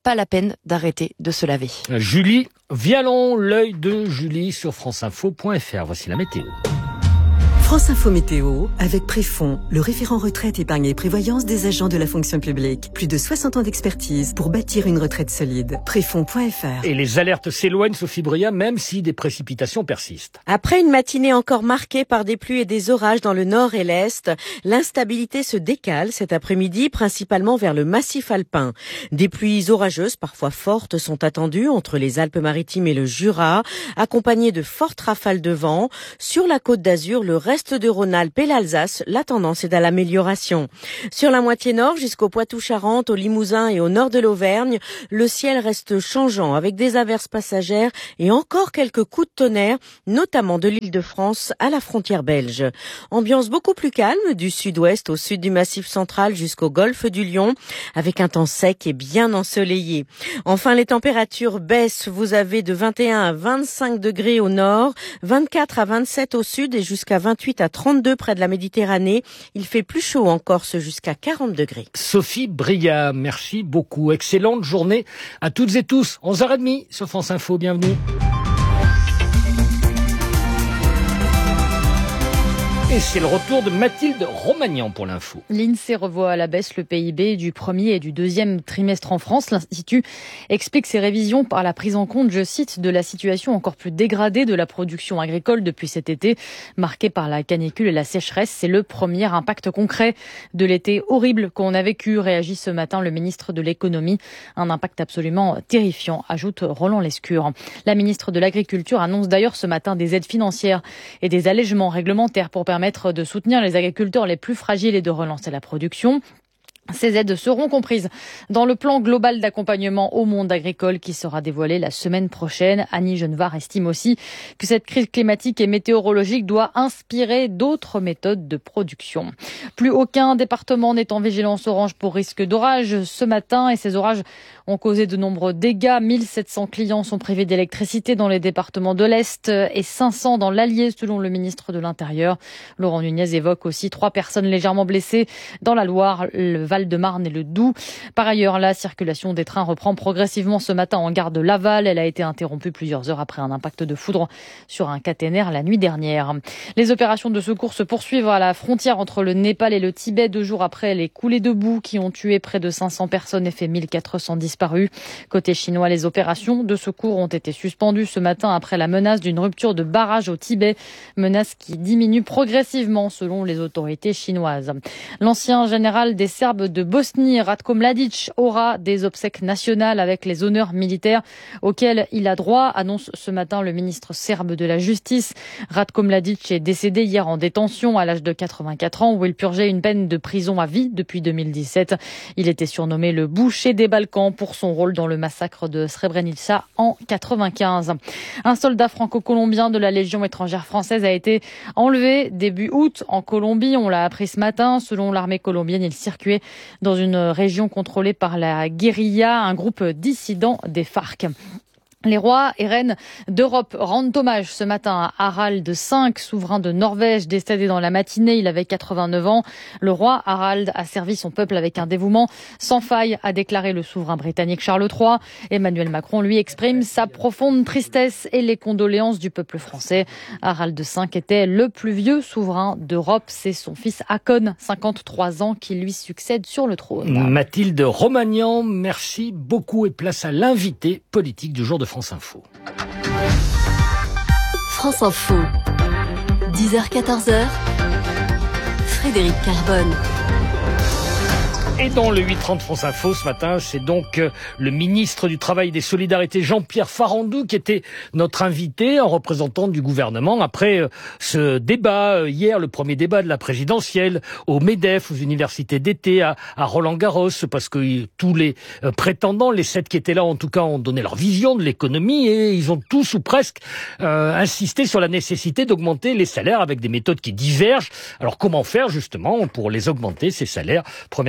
pas la peine d'arrêter de se laver. Julie Vialon, l'œil de Julie sur franceinfo point f r. Voici la météo. France Info Météo, avec Préfond, le référent retraite, épargne et prévoyance des agents de la fonction publique. Plus de soixante ans d'expertise pour bâtir une retraite solide. Préfond point f r. Et les alertes s'éloignent, Sophie Bria, même si des précipitations persistent. Après une matinée encore marquée par des pluies et des orages dans le nord et l'est, l'instabilité se décale cet après-midi, principalement vers le massif alpin. Des pluies orageuses, parfois fortes, sont attendues entre les Alpes-Maritimes et le Jura, accompagnées de fortes rafales de vent. Sur la Côte d'Azur, le reste de Rhône-Alpes et l'Alsace, la tendance est à l'amélioration. Sur la moitié nord, jusqu'au Poitou-Charentes, au Limousin et au nord de l'Auvergne, le ciel reste changeant avec des averses passagères et encore quelques coups de tonnerre, notamment de l'Île-de-France à la frontière belge. Ambiance beaucoup plus calme du sud-ouest au sud du Massif central jusqu'au golfe du Lion, avec un temps sec et bien ensoleillé. Enfin, les températures baissent. Vous avez de vingt et un à vingt-cinq degrés au nord, vingt-quatre à vingt-sept au sud et jusqu'à vingt-huit à trente-deux près de la Méditerranée. Il fait plus chaud en Corse, jusqu'à quarante degrés. Sophie Bria, merci beaucoup. Excellente journée à toutes et tous. onze heures trente sur France Info, bienvenue. Et c'est le retour de Mathilde Romagnan pour l'info. L'INSEE revoit à la baisse le P I B du premier et du deuxième trimestre en France. L'Institut explique ces révisions par la prise en compte, je cite, de la situation encore plus dégradée de la production agricole depuis cet été, marquée par la canicule et la sécheresse. C'est le premier impact concret de l'été horrible qu'on a vécu, réagit ce matin le ministre de l'économie. Un impact absolument terrifiant, ajoute Roland Lescure. La ministre de l'Agriculture annonce d'ailleurs ce matin des aides financières et des allègements réglementaires pour permettre de soutenir les agriculteurs les plus fragiles et de relancer la production. Ces aides seront comprises dans le plan global d'accompagnement au monde agricole qui sera dévoilé la semaine prochaine. Annie Genevard estime aussi que cette crise climatique et météorologique doit inspirer d'autres méthodes de production. Plus aucun département n'est en vigilance orange pour risque d'orage ce matin et ces orages ont causé de nombreux dégâts. mille sept cents clients sont privés d'électricité dans les départements de l'Est et cinq cents dans l'Allier selon le ministre de l'Intérieur. Laurent Nunez évoque aussi trois personnes légèrement blessées dans la Loire, le Val-de-Marne et le Doubs. Par ailleurs, la circulation des trains reprend progressivement ce matin en gare de Laval. Elle a été interrompue plusieurs heures après un impact de foudre sur un caténaire la nuit dernière. Les opérations de secours se poursuivent à la frontière entre le Népal et le Tibet, deux jours après les coulées de boue qui ont tué près de cinq cents personnes et fait mille quatre cents disparus. Côté chinois, les opérations de secours ont été suspendues ce matin après la menace d'une rupture de barrage au Tibet, menace qui diminue progressivement selon les autorités chinoises. L'ancien général des Serbes de Bosnie, Ratko Mladic, aura des obsèques nationales avec les honneurs militaires auxquels il a droit, annonce ce matin le ministre serbe de la Justice. Ratko Mladic est décédé hier en détention à l'âge de quatre-vingt-quatre ans où il purgeait une peine de prison à vie depuis deux mille dix-sept. Il était surnommé le boucher des Balkans pour son rôle dans le massacre de Srebrenica en quatre-vingt-quinze. Un soldat franco-colombien de la Légion étrangère française a été enlevé début août en Colombie. On l'a appris ce matin. Selon l'armée colombienne, il circulait dans une région contrôlée par la guérilla, un groupe dissident des FARC. Les rois et reines d'Europe rendent hommage ce matin à Harald cinq, souverain de Norvège, décédé dans la matinée. Il avait quatre-vingt-neuf ans. Le roi Harald a servi son peuple avec un dévouement sans faille, a déclaré le souverain britannique Charles trois. Emmanuel Macron, lui, exprime sa profonde tristesse et les condoléances du peuple français. Harald cinq était le plus vieux souverain d'Europe. C'est son fils Haakon, cinquante-trois ans, qui lui succède sur le trône. Mathilde Romagnan, merci beaucoup et place à l'invité politique du jour de France Info. France Info, dix heures quatorze heures, Frédéric Carbone. Et dans le huit trente France Info ce matin, c'est donc le ministre du Travail et des Solidarités, Jean-Pierre Farandou, qui était notre invité en représentant du gouvernement après ce débat hier, le premier débat de la présidentielle au MEDEF, aux universités d'été, à, à Roland-Garros, parce que tous les prétendants, les sept qui étaient là en tout cas, ont donné leur vision de l'économie et ils ont tous ou presque euh, insisté sur la nécessité d'augmenter les salaires avec des méthodes qui divergent. Alors comment faire justement pour les augmenter, ces salaires? Première question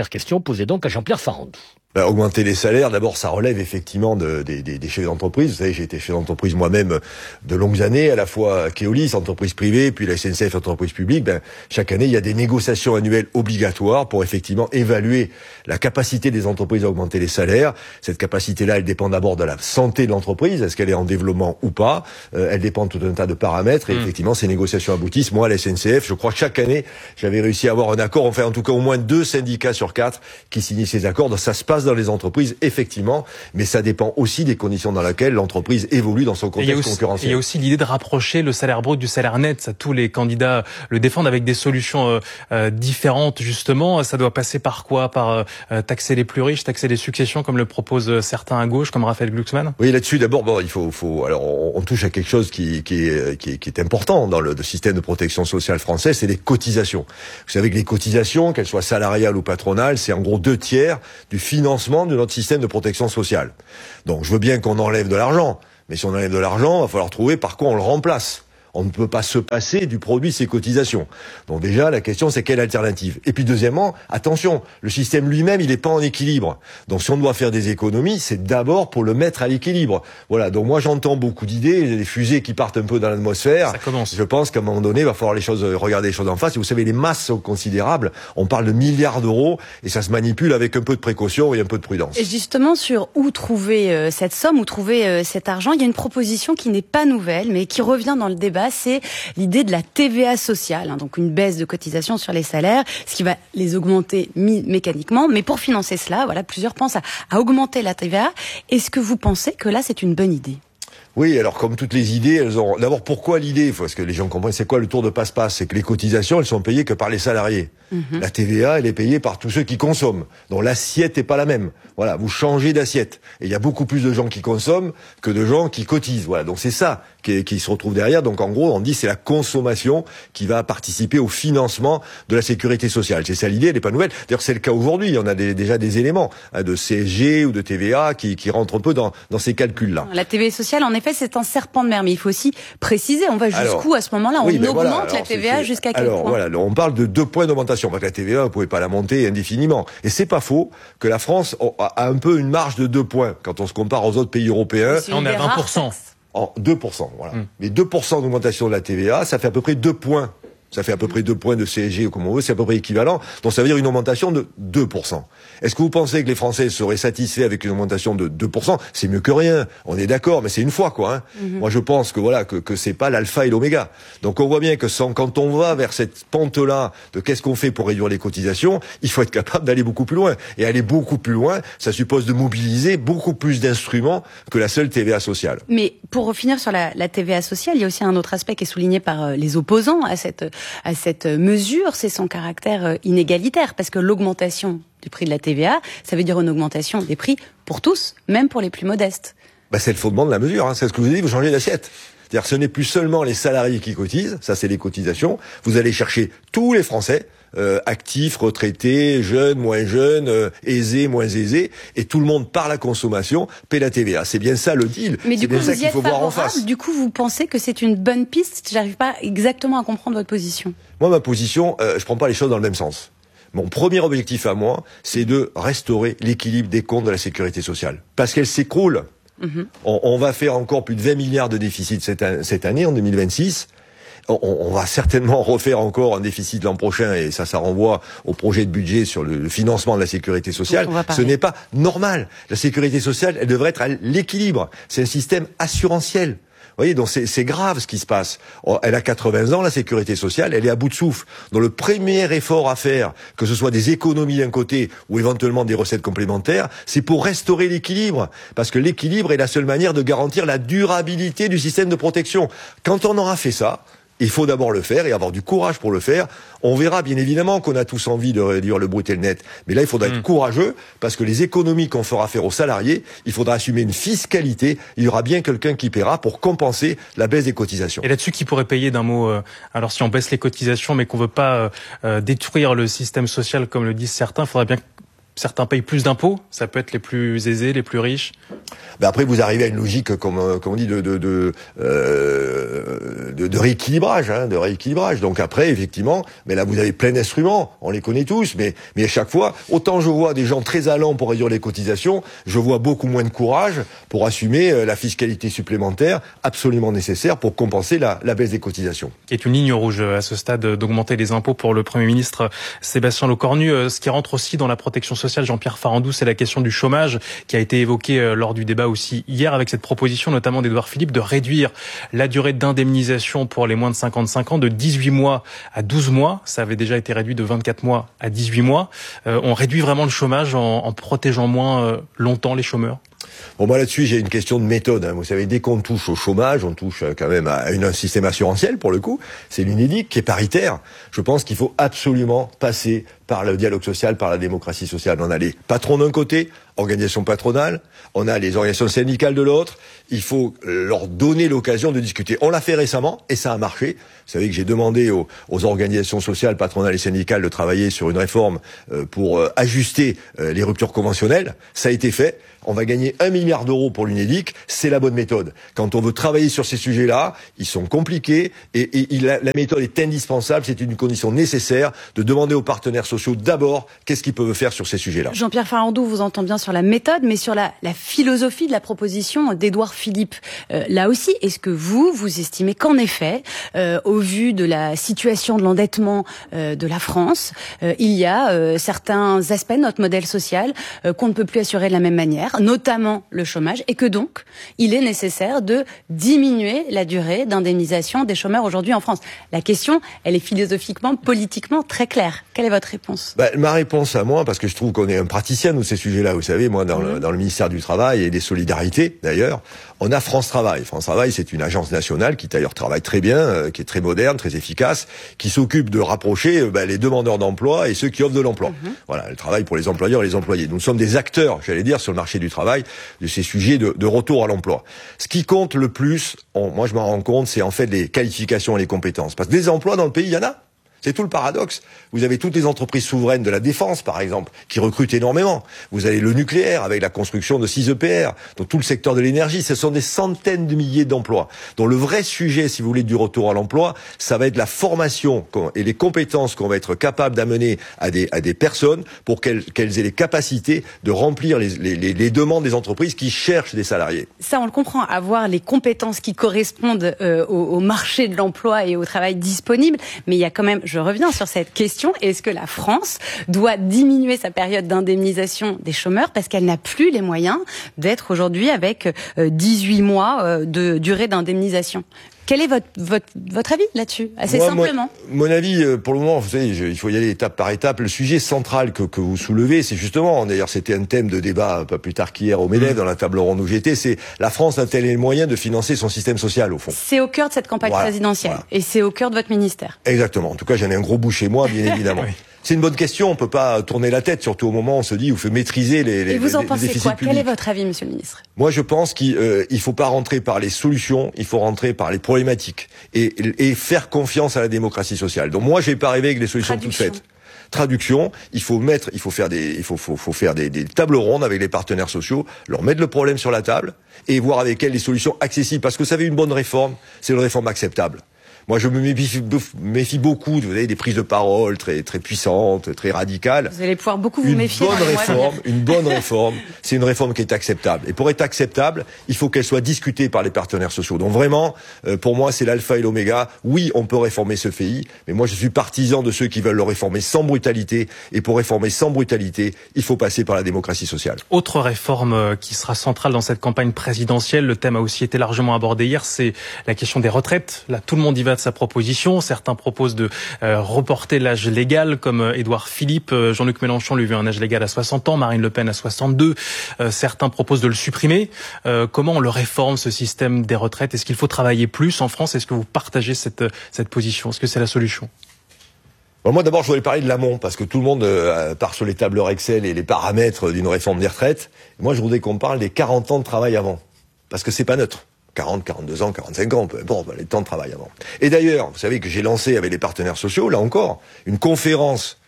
posez donc à Jean-Pierre Farandou. Bah, augmenter les salaires, d'abord, ça relève effectivement de, de, des, des chefs d'entreprise. Vous savez, j'ai été chef d'entreprise moi-même de longues années, à la fois Keolis, entreprise privée, puis la S N C F, entreprise publique. Ben, chaque année, il y a des négociations annuelles obligatoires pour effectivement évaluer la capacité des entreprises à augmenter les salaires. Cette capacité-là, elle dépend d'abord de la santé de l'entreprise. Est-ce qu'elle est en développement ou pas? euh, Elle dépend de tout un tas de paramètres. Et mmh. effectivement, ces négociations aboutissent. Moi, à la S N C F, je crois que chaque année, j'avais réussi à avoir un accord. Enfin, en tout cas, au moins deux syndicats sur quatre qui signent ces accords. Donc, ça se passe dans les entreprises, effectivement, mais ça dépend aussi des conditions dans lesquelles l'entreprise évolue dans son contexte aussi, concurrentiel. Il y a aussi l'idée de rapprocher le salaire brut du salaire net. Ça, tous les candidats le défendent avec des solutions euh, euh, différentes, justement. Ça doit passer par quoi? Par euh, taxer les plus riches, taxer les successions, comme le proposent certains à gauche, comme Raphaël Glucksmann? Oui, là-dessus, d'abord, bon, il faut, faut, alors, on, on touche à quelque chose qui, qui, est, qui, est, qui est important dans le, le système de protection sociale français, c'est les cotisations. Vous savez que les cotisations, qu'elles soient salariales ou patronales, c'est en gros deux tiers du financement de notre système de protection sociale. Donc, je veux bien qu'on enlève de l'argent, mais si on enlève de l'argent, il va falloir trouver par quoi on le remplace. On ne peut pas se passer du produit de ces cotisations. Donc déjà, la question, c'est quelle alternative? Et puis deuxièmement, attention, le système lui-même, il n'est pas en équilibre. Donc si on doit faire des économies, c'est d'abord pour le mettre à l'équilibre. Voilà, donc moi j'entends beaucoup d'idées, des fusées qui partent un peu dans l'atmosphère. Ça commence. Je pense qu'à un moment donné, il va falloir les choses, regarder les choses en face. Et vous savez, les masses sont considérables. On parle de milliards d'euros et ça se manipule avec un peu de précaution et un peu de prudence. Et justement, sur où trouver euh, cette somme, où trouver euh, cet argent, il y a une proposition qui n'est pas nouvelle, mais qui revient dans le débat. C'est l'idée de la T V A sociale, hein, donc une baisse de cotisation sur les salaires, ce qui va les augmenter mécaniquement. Mais pour financer cela, voilà, plusieurs pensent à, à augmenter la T V A. Est-ce que vous pensez que là, c'est une bonne idée? Oui, alors comme toutes les idées, elles ont. D'abord, pourquoi l'idée? Parce que les gens comprennent, c'est quoi le tour de passe-passe? C'est que les cotisations, elles sont payées que par les salariés. Mmh. La T V A, elle est payée par tous ceux qui consomment. Donc l'assiette est pas la même. Voilà, vous changez d'assiette. Et il y a beaucoup plus de gens qui consomment que de gens qui cotisent. Voilà, donc c'est ça qui, qui se retrouve derrière. Donc en gros, on dit c'est la consommation qui va participer au financement de la sécurité sociale. C'est ça l'idée, elle n'est pas nouvelle. D'ailleurs, c'est le cas aujourd'hui. On a des, déjà des éléments hein, de C S G ou de T V A qui, qui rentrent un peu dans, dans ces calculs-là. La T V A sociale, en effet, c'est un serpent de mer. Mais il faut aussi préciser, on va jusqu'où à ce moment-là? On oui, ben augmente voilà, alors, la T V A jusqu'à quel alors, point? Voilà, on parle de deux points d'augmentation. Parce que la T V A, vous pouvez pas la monter indéfiniment. Et c'est pas faux que la France a un peu une marge de deux points quand on se compare aux autres pays européens. On est à vingt pour cent. En deux pour cent, voilà. Hum. Mais deux pour cent d'augmentation de la T V A, ça fait à peu près deux points. Ça fait à peu près deux points de C S G, comme on veut, c'est à peu près équivalent. Donc ça veut dire une augmentation de deux pour cent. Est-ce que vous pensez que les Français seraient satisfaits avec une augmentation de deux pour cent? C'est mieux que rien. On est d'accord, mais c'est une fois, quoi. Hein. Mm-hmm. Moi, je pense que voilà, que, que c'est pas l'alpha et l'oméga. Donc on voit bien que sans, quand on va vers cette pente-là de qu'est-ce qu'on fait pour réduire les cotisations, il faut être capable d'aller beaucoup plus loin. Et aller beaucoup plus loin, ça suppose de mobiliser beaucoup plus d'instruments que la seule T V A sociale. Mais pour finir sur la, la T V A sociale, il y a aussi un autre aspect qui est souligné par euh, les opposants à cette à cette mesure, c'est son caractère inégalitaire, parce que l'augmentation du prix de la T V A, ça veut dire une augmentation des prix pour tous, même pour les plus modestes. Bah, c'est le fondement de la mesure, hein. C'est ce que vous avez dit, vous changez d'assiette. C'est-à-dire que ce n'est plus seulement les salariés qui cotisent, ça c'est les cotisations, vous allez chercher tous les Français, euh, actifs, retraités, jeunes, moins jeunes, euh, aisés, moins aisés, et tout le monde par la consommation paie la T V A. C'est bien ça le deal. Mais du coup, vous y êtes favorable, du coup vous pensez que c'est une bonne piste? J'arrive pas exactement à comprendre votre position. Moi, ma position, euh, je prends pas les choses dans le même sens. Mon premier objectif à moi, c'est de restaurer l'équilibre des comptes de la sécurité sociale. Parce qu'elle s'écroule. Mmh. On, on va faire encore plus de vingt milliards de déficit cette, cette année, en deux mille vingt-six. On, on va certainement refaire encore un déficit l'an prochain, et ça, ça renvoie au projet de budget sur le financement de la sécurité sociale. Ce n'est pas normal. La sécurité sociale, elle devrait être à l'équilibre. C'est un système assurantiel. Vous voyez, donc c'est, c'est grave ce qui se passe. Elle a quatre-vingts ans, la sécurité sociale, elle est à bout de souffle. Donc le premier effort à faire, que ce soit des économies d'un côté ou éventuellement des recettes complémentaires, c'est pour restaurer l'équilibre. Parce que l'équilibre est la seule manière de garantir la durabilité du système de protection. Quand on aura fait ça, il faut d'abord le faire et avoir du courage pour le faire. On verra bien évidemment qu'on a tous envie de réduire le brut et le net. Mais là, il faudra mmh. être courageux parce que les économies qu'on fera faire aux salariés, il faudra assumer une fiscalité. Il y aura bien quelqu'un qui paiera pour compenser la baisse des cotisations. Et là-dessus, qui pourrait payer d'un mot euh, alors si on baisse les cotisations mais qu'on veut pas euh, détruire le système social comme le disent certains, il faudrait bien certains payent plus d'impôts, ça peut être les plus aisés, les plus riches. Ben après, vous arrivez à une logique, comme, comme on dit, de de de, euh, de, de rééquilibrage, hein, de rééquilibrage. Donc après, effectivement, mais là vous avez plein d'instruments, on les connaît tous, mais mais à chaque fois, autant je vois des gens très allants pour réduire les cotisations, je vois beaucoup moins de courage pour assumer la fiscalité supplémentaire absolument nécessaire pour compenser la, la baisse des cotisations. Qui est une ligne rouge à ce stade d'augmenter les impôts pour le Premier ministre Sébastien Lecornu. Ce qui rentre aussi dans la protection sociale, Jean-Pierre Farandou, c'est la question du chômage qui a été évoquée lors du débat aussi hier avec cette proposition notamment d'Édouard Philippe de réduire la durée d'indemnisation pour les moins de cinquante-cinq ans de dix-huit mois à douze mois. Ça avait déjà été réduit de vingt-quatre mois à dix-huit mois. Euh, on réduit vraiment le chômage en, en protégeant moins euh, longtemps les chômeurs. Bon, moi là-dessus, j'ai une question de méthode. Hein. Vous savez, dès qu'on touche au chômage, on touche quand même à une, un système assurantiel, pour le coup. C'est l'UNEDIC qui est paritaire. Je pense qu'il faut absolument passer par le dialogue social, par la démocratie sociale. On a les patrons d'un côté, organisations patronales, on a les organisations syndicales de l'autre. Il faut leur donner l'occasion de discuter. On l'a fait récemment et ça a marché. Vous savez que j'ai demandé aux, aux organisations sociales, patronales et syndicales de travailler sur une réforme euh, pour euh, ajuster euh, les ruptures conventionnelles. Ça a été fait. On va gagner un milliard d'euros pour l'UNEDIC. C'est la bonne méthode. Quand on veut travailler sur ces sujets-là, ils sont compliqués et, et il, la, la méthode est indispensable. C'est une condition nécessaire de demander aux partenaires sociaux d'abord qu'est-ce qu'ils peuvent faire sur ces sujets-là. Jean-Pierre Farandou vous entend bien sur la méthode, mais sur la, la philosophie de la proposition d'Édouard Philippe. Euh, là aussi, est-ce que vous, vous estimez qu'en effet, euh, au vu de la situation de l'endettement euh, de la France, euh, il y a euh, certains aspects de notre modèle social euh, qu'on ne peut plus assurer de la même manière, notamment le chômage, et que donc, il est nécessaire de diminuer la durée d'indemnisation des chômeurs aujourd'hui en France. La question, elle est philosophiquement, politiquement très claire. Quelle est votre réponse ? Bah, ma réponse à moi, parce que je trouve qu'on est un praticien de ces sujets-là, vous savez, moi, dans, mmh. le, dans le ministère du Travail et des Solidarités, d'ailleurs, on a France Travail. France Travail, c'est une agence nationale qui, d'ailleurs, travaille très bien, euh, qui est très moderne, très efficace, qui s'occupe de rapprocher euh, bah, les demandeurs d'emploi et ceux qui offrent de l'emploi. Mmh. Voilà, elle travaille pour les employeurs et les employés. Nous sommes des acteurs, j'allais dire, sur le marché du travail, de ces sujets de, de retour à l'emploi. Ce qui compte le plus, on, moi je m'en rends compte, c'est en fait les qualifications et les compétences. Parce que des emplois dans le pays, il y en a. C'est tout le paradoxe. Vous avez toutes les entreprises souveraines de la défense, par exemple, qui recrutent énormément. Vous avez le nucléaire avec la construction de six E P R. Donc tout le secteur de l'énergie, ce sont des centaines de milliers d'emplois. Donc le vrai sujet, si vous voulez, du retour à l'emploi, ça va être la formation et les compétences qu'on va être capable d'amener à des, à des personnes pour qu'elles, qu'elles aient les capacités de remplir les, les, les demandes des entreprises qui cherchent des salariés. Ça, on le comprend, avoir les compétences qui correspondent euh, au, au marché de l'emploi et au travail disponible. Mais il y a quand même... Je reviens sur cette question. Est-ce que la France doit diminuer sa période d'indemnisation des chômeurs parce qu'elle n'a plus les moyens d'être aujourd'hui avec dix-huit mois de durée d'indemnisation ? Quel est votre, votre, votre avis là-dessus, assez Moi, simplement? Mon, mon avis, pour le moment, vous savez, je, il faut y aller étape par étape. Le sujet central que, que vous soulevez, c'est justement, d'ailleurs c'était un thème de débat pas plus tard qu'hier au MEDEF, mmh. dans la table ronde où j'étais, c'est la France a-t-elle les moyens de financer son système social, au fond? C'est au cœur de cette campagne voilà, présidentielle, voilà. Et c'est au cœur de votre ministère. Exactement. En tout cas, j'en ai un gros bout chez moi, bien évidemment. Oui. C'est une bonne question, on peut pas tourner la tête, surtout au moment où on se dit, où il faut maîtriser les, les, Et vous en les, pensez les déficits quoi publics. Quel est votre avis, monsieur le ministre? Moi, je pense qu'il euh, il faut pas rentrer par les solutions, il faut rentrer par les problématiques et, et faire confiance à la démocratie sociale. Donc moi, j'ai pas rêvé avec des solutions toutes faites. Traduction, il faut mettre, il faut faire des, il faut, faut, faut faire des, des tables rondes avec les partenaires sociaux, leur mettre le problème sur la table et voir avec elles les solutions accessibles. Parce que vous savez, une bonne réforme, c'est une réforme acceptable. Moi, je me méfie, méfie beaucoup, vous avez des prises de parole très très puissantes, très radicales. Vous allez pouvoir beaucoup vous une méfier. Bonne réforme, une bonne réforme, c'est une réforme qui est acceptable. Et pour être acceptable, il faut qu'elle soit discutée par les partenaires sociaux. Donc vraiment, euh, pour moi, c'est l'alpha et l'oméga. Oui, on peut réformer ce pays, mais moi, je suis partisan de ceux qui veulent le réformer sans brutalité. Et pour réformer sans brutalité, il faut passer par la démocratie sociale. Autre réforme qui sera centrale dans cette campagne présidentielle, le thème a aussi été largement abordé hier, c'est la question des retraites. Là, tout le monde y va de sa proposition. Certains proposent de euh, reporter l'âge légal, comme euh, Édouard Philippe. Euh, Jean-Luc Mélenchon lui veut un âge légal à soixante ans, Marine Le Pen à soixante-deux. Euh, certains proposent de le supprimer. Euh, comment on le réforme, ce système des retraites? Est-ce qu'il faut travailler plus en France? Est-ce que vous partagez cette, cette position? Est-ce que c'est la solution? Bon, moi, d'abord, je voulais parler de l'amont, parce que tout le monde euh, part sur les tableurs Excel et les paramètres d'une réforme des retraites. Moi, je voudrais qu'on parle des quarante ans de travail avant, parce que c'est pas neutre. quarante, quarante-deux ans, quarante-cinq ans, peu importe, les temps de travail avant. Et d'ailleurs, vous savez que j'ai lancé avec les partenaires sociaux, là encore, une conférence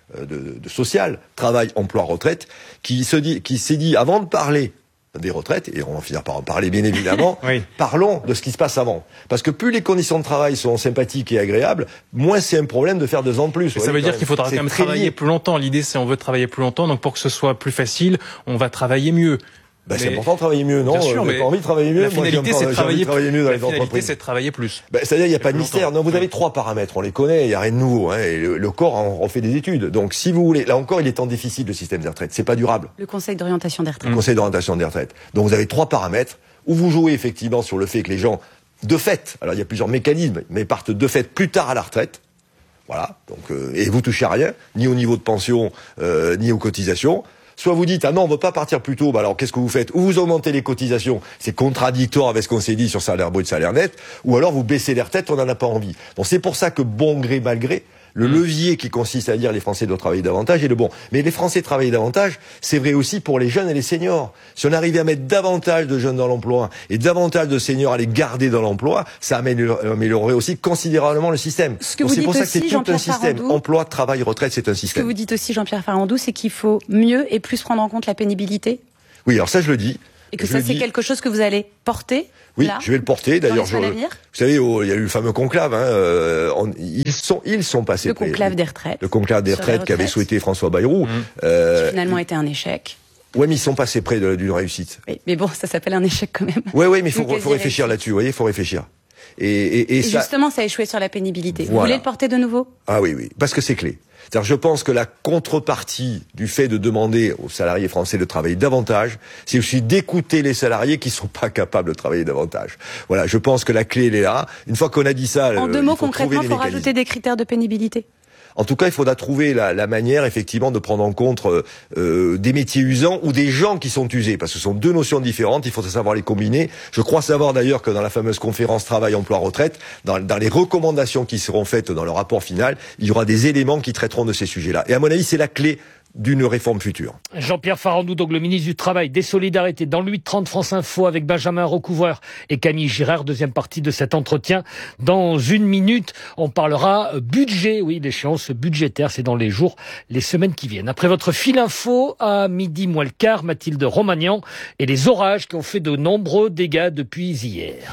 de, de, de social, travail, emploi, retraite, qui se dit, qui s'est dit avant de parler des retraites, et on va finir par en parler bien évidemment, oui. Parlons de ce qui se passe avant. Parce que plus les conditions de travail sont sympathiques et agréables, moins c'est un problème de faire deux ans de plus. Ça veut dire qu'il faudra quand même travailler lié. plus longtemps. L'idée, c'est on veut travailler plus longtemps, donc pour que ce soit plus facile, on va travailler mieux. Ben, c'est important de travailler mieux, non? Bien sûr, J'ai mais pas envie de travailler mieux. La finalité, c'est de travailler, travailler mieux dans la les entreprises. La finalité, c'est de travailler plus. Ben, c'est-à-dire, il n'y a pas de mystère. Non, vous avez trois paramètres. On les connaît. Il n'y a rien de nouveau, hein. Et le, le corps en refait des études. Donc, si vous voulez, là encore, il est en déficit, le système des retraites. C'est pas durable. Le Conseil d'orientation des retraites. Le Conseil d'orientation des retraites. Donc, vous avez trois paramètres où vous jouez effectivement sur le fait que les gens, de fait, alors il y a plusieurs mécanismes, mais partent de fait plus tard à la retraite. Voilà. Donc, euh, et vous touchez à rien, ni au niveau de pension, euh, ni aux cotisations. Soit vous dites, ah non, on ne veut pas partir plus tôt, bah alors qu'est-ce que vous faites? Ou vous augmentez les cotisations, c'est contradictoire avec ce qu'on s'est dit sur salaire brut, salaire net, ou alors vous baissez les retraites, on n'en a pas envie. Donc c'est pour ça que bon gré, mal gré, le levier qui consiste à dire les Français doivent travailler davantage est le bon. Mais les Français travaillent davantage, c'est vrai aussi pour les jeunes et les seniors. Si on arrivait à mettre davantage de jeunes dans l'emploi et davantage de seniors à les garder dans l'emploi, ça améliorerait aussi considérablement le système. Ce que Donc vous c'est dites pour ça aussi, que c'est tout un système. Farandou, emploi, travail, retraite, c'est un système. système. Ce que vous dites aussi, Jean-Pierre Farandou, c'est qu'il faut mieux et plus prendre en compte la pénibilité. Oui, alors ça je le dis. Et que je ça, c'est quelque chose que vous allez porter. Oui, là, je vais le porter. D'ailleurs, je, vous savez, oh, il y a eu le fameux conclave. Hein, euh, on, ils sont, ils sont passés. Le conclave près, des retraites. Le conclave des retraites, retraites qu'avait souhaité François Bayrou. Mmh. Euh, qui finalement était un échec. Ouais, mais ils sont passés près d'une réussite. Oui, mais bon, ça s'appelle un échec quand même. Oui, oui, mais il faut, faut réfléchir là-dessus. Vous voyez, il faut réfléchir. Et, et, et, et ça... justement, ça a échoué sur la pénibilité. Voilà. Vous voulez le porter de nouveau? Ah oui, oui, parce que c'est clé. C'est-à-dire, je pense que la contrepartie du fait de demander aux salariés français de travailler davantage, c'est aussi d'écouter les salariés qui sont pas capables de travailler davantage. Voilà, je pense que la clé, elle est là. Une fois qu'on a dit ça, en euh, deux mots, il faut concrètement, il faut rajouter des critères de pénibilité. En tout cas, il faudra trouver la, la manière, effectivement, de prendre en compte euh, des métiers usants ou des gens qui sont usés, parce que ce sont deux notions différentes, il faut savoir les combiner. Je crois savoir d'ailleurs que dans la fameuse conférence travail-emploi-retraite, dans, dans les recommandations qui seront faites dans le rapport final, il y aura des éléments qui traiteront de ces sujets-là. Et à mon avis, c'est la clé d'une réforme future. Jean-Pierre Farandou, donc le ministre du Travail, des Solidarités, dans le huit trente France Info avec Benjamin Recouvreur et Camille Girard, deuxième partie de cet entretien. Dans une minute, on parlera budget, oui, l'échéance budgétaire, c'est dans les jours, les semaines qui viennent. Après votre fil info, à midi moins le quart, Mathilde Romagnan et les orages qui ont fait de nombreux dégâts depuis hier.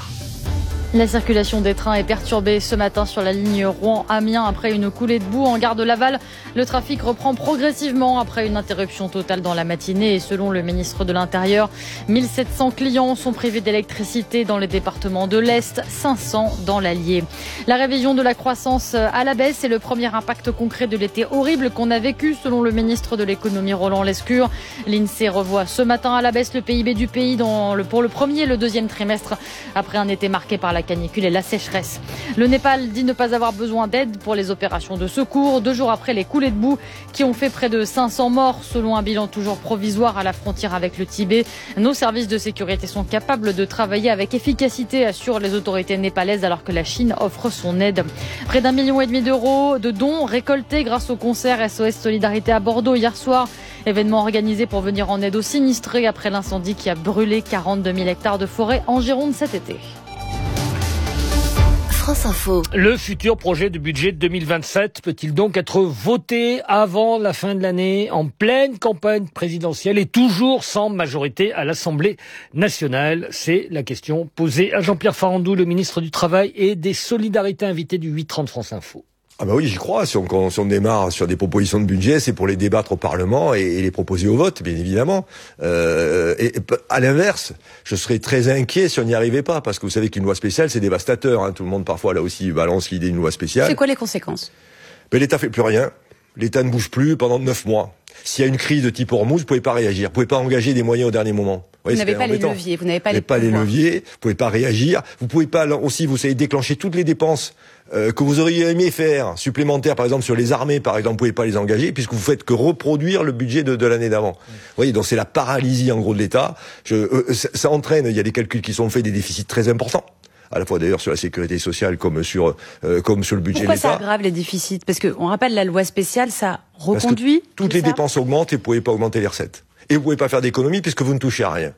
La circulation des trains est perturbée ce matin sur la ligne Rouen-Amiens après une coulée de boue en gare de Laval. Le trafic reprend progressivement après une interruption totale dans la matinée et selon le ministre de l'Intérieur, mille sept cents clients sont privés d'électricité dans les départements de l'Est, cinq cents dans l'Allier. La révision de la croissance à la baisse est le premier impact concret de l'été horrible qu'on a vécu selon le ministre de l'économie Roland Lescure. L'INSEE revoit ce matin à la baisse le P I B du pays dans le, pour le premier et le deuxième trimestre après un été marqué par la canicule et la sécheresse. Le Népal dit ne pas avoir besoin d'aide pour les opérations de secours, deux jours après les coulées de boue qui ont fait près de cinq cents morts, selon un bilan toujours provisoire à la frontière avec le Tibet. Nos services de sécurité sont capables de travailler avec efficacité, assurent les autorités népalaises, alors que la Chine offre son aide. Près d'un million et demi d'euros de dons récoltés grâce au concert S O S Solidarité à Bordeaux hier soir. Événement organisé pour venir en aide aux sinistrés après l'incendie qui a brûlé quarante-deux mille hectares de forêt en Gironde cet été. France Info. Le futur projet de budget deux mille vingt-sept peut-il donc être voté avant la fin de l'année, en pleine campagne présidentielle et toujours sans majorité à l'Assemblée nationale? C'est la question posée à Jean-Pierre Farandou, le ministre du Travail et des Solidarités, invité du huit trente France Info. Ah bah oui, j'y crois. Si on, si on démarre sur des propositions de budget, c'est pour les débattre au Parlement et, et les proposer au vote, bien évidemment. Euh, et, et à l'inverse, je serais très inquiet si on n'y arrivait pas, parce que vous savez qu'une loi spéciale, c'est dévastateur. Hein. Tout le monde parfois là aussi balance l'idée d'une loi spéciale. C'est quoi les conséquences? Ben, l'État fait plus rien. L'État ne bouge plus pendant neuf mois. S'il y a une crise de type Hormuz, vous pouvez pas réagir. Vous pouvez pas engager des moyens au dernier moment. Vous n'avez pas les leviers, vous n'avez pas les pas les leviers, vous pouvez pas réagir. Vous pouvez pas aussi, vous savez, déclencher toutes les dépenses euh, que vous auriez aimé faire supplémentaires, par exemple sur les armées, par exemple, vous pouvez pas les engager puisque vous faites que reproduire le budget de, de l'année d'avant. Mmh. Vous voyez, donc c'est la paralysie en gros de l'État. Je, euh, ça, ça entraîne, il y a des calculs qui sont faits, des déficits très importants. À la fois d'ailleurs sur la sécurité sociale comme sur euh, comme sur le budget Pourquoi de l'État. Pourquoi ça aggrave les déficits? Parce que on rappelle la loi spéciale, ça reconduit. Toutes les ça dépenses augmentent et vous pouvez pas augmenter les recettes. Et vous pouvez pas faire d'économie puisque vous ne touchez à rien.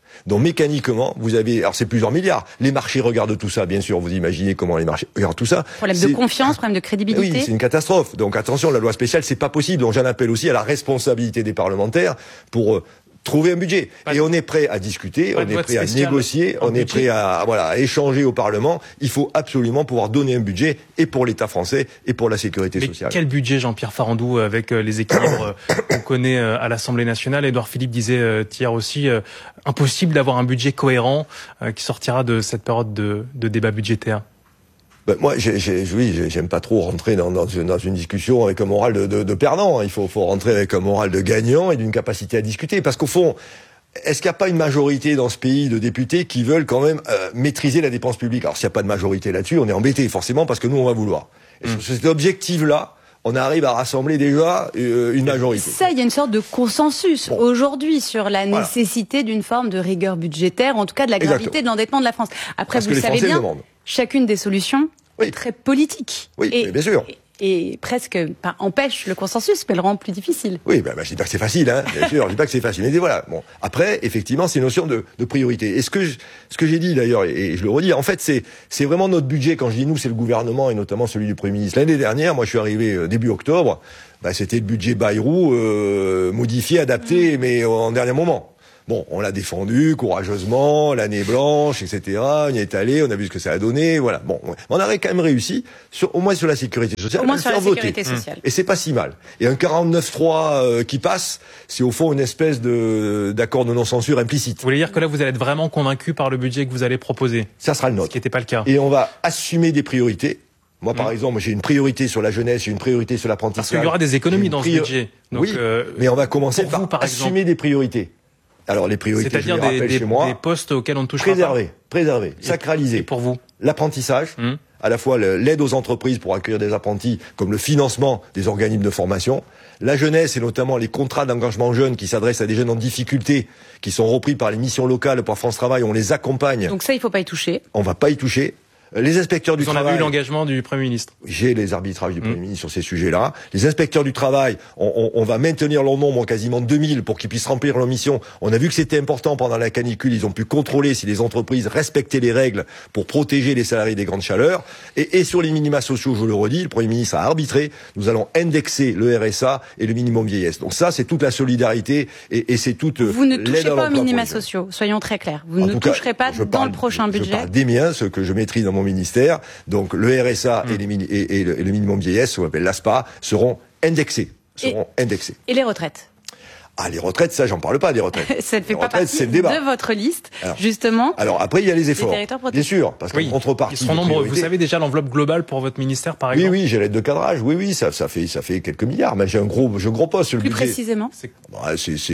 Donc mécaniquement, vous avez, alors c'est plusieurs milliards. Les marchés regardent tout ça, bien sûr. Vous imaginez comment les marchés regardent tout ça. Problème de confiance, problème de crédibilité. Oui, c'est une catastrophe. Donc attention, la loi spéciale, c'est pas possible. Donc j'en appelle aussi à la responsabilité des parlementaires pour euh, trouver un budget. Pas Et on est prêt à discuter, on est prêt à négocier, on est prêt à, voilà, à échanger au Parlement. Il faut absolument pouvoir donner un budget et pour l'État français et pour la sécurité Mais sociale. Quel budget, Jean-Pierre Farandou, avec les équilibres qu'on connaît à l'Assemblée nationale? Édouard Philippe disait hier aussi, euh, impossible d'avoir un budget cohérent euh, qui sortira de cette période de, de débat budgétaire. Ben moi, j'ai, j'ai, oui, j'aime pas trop rentrer dans, dans, une, dans une discussion avec un moral de, de, de perdant. Il faut, faut rentrer avec un moral de gagnant et d'une capacité à discuter. Parce qu'au fond, est-ce qu'il n'y a pas une majorité dans ce pays de députés qui veulent quand même euh, maîtriser la dépense publique? Alors s'il n'y a pas de majorité là-dessus, on est embêté forcément parce que nous, on va vouloir. Et mmh. sur cet objectif-là, on arrive à rassembler déjà euh, une majorité. Ça, il y a une sorte de consensus bon. aujourd'hui sur la voilà. nécessité d'une forme de rigueur budgétaire, en tout cas de la gravité Exactement. de l'endettement de la France. Après, parce vous le savez bien, chacune des solutions oui. est très politique. Oui, et, bien sûr. Et, et presque pas empêche le consensus, mais le rend plus difficile. Oui, ben, ben, je dis pas que c'est facile, hein, bien sûr, je dis pas que c'est facile. Mais voilà. Bon, après, effectivement, c'est une notion de, de priorité. Et ce que je, ce que j'ai dit d'ailleurs, et, et je le redis, en fait, c'est, c'est vraiment notre budget. Quand je dis nous, c'est le gouvernement et notamment celui du Premier ministre. L'année dernière, moi, je suis arrivé euh, début octobre. Ben, c'était le budget Bayrou euh, modifié, adapté, mmh. mais en dernier moment. Bon, on l'a défendu courageusement, l'année blanche, et cetera. On y est allé, on a vu ce que ça a donné, voilà. Bon, on aurait quand même réussi, sur, au moins sur la sécurité sociale, au moins sur la sécurité voter. sociale. Et c'est pas si mal. Et un quarante-neuf trois euh, qui passe, c'est au fond une espèce de d'accord de non-censure implicite. Vous voulez dire que là, vous allez être vraiment convaincu par le budget que vous allez proposer? Ça sera le nôtre. Ce qui n'était pas le cas. Et on va assumer des priorités. Moi, par mmh. exemple, j'ai une priorité sur la jeunesse, j'ai une priorité sur l'apprentissage. Parce qu'il y aura des économies dans priori... ce budget. Donc, oui, euh, mais on va commencer par, vous, par assumer exemple. des priorités. Alors les priorités, c'est-à-dire je les rappelle des, des, chez moi, des postes auxquels on ne touche préserver, pas. Préserver, préserver, sacraliser. Et pour vous, l'apprentissage, mmh. à la fois l'aide aux entreprises pour accueillir des apprentis, comme le financement des organismes de formation, la jeunesse et notamment les contrats d'engagement jeunes qui s'adressent à des jeunes en difficulté, qui sont repris par les missions locales, par France Travail, on les accompagne. Donc ça, il faut pas y toucher. On va pas y toucher. Les inspecteurs du Vous en travail. avez eu l'engagement du Premier ministre. J'ai les arbitrages du Premier mmh. ministre sur ces sujets-là. Les inspecteurs du travail, on, on, on va maintenir leur nombre quasiment deux mille pour qu'ils puissent remplir leur mission. On a vu que c'était important pendant la canicule. Ils ont pu contrôler si les entreprises respectaient les règles pour protéger les salariés des grandes chaleurs. Et, et sur les minima sociaux, je le redis, le Premier ministre a arbitré. Nous allons indexer le R S A et le minimum vieillesse. Donc ça, c'est toute la solidarité et, et c'est toute Vous ne touchez l'aide pas aux minima sociaux. Soyons très clairs. Vous en ne toucherez cas, pas dans parle, le prochain budget. Je parle des miens, ceux que je maîtrise dans mon ministère. Donc le R S A mmh. et, les, et, et, le, et le minimum vieillesse, ce qu'on appelle l'A S P A, seront indexés. Seront et, indexés. Et les retraites? Ah, les retraites, ça, j'en parle pas des retraites. Ça ne fait les pas retraites, partie de votre liste, alors, justement. Alors après, il y a les efforts. Bien sûr, parce qu'en oui, contrepartie. Ils seront nombreux. Vous savez déjà l'enveloppe globale pour votre ministère, par exemple? Oui, oui, j'ai l'aide de cadrage. Oui, oui, ça, ça fait, ça fait quelques milliards. Mais j'ai un gros, j'ai un gros poste sur le Plus budget. précisément? C'est, bah, c'est, c'est,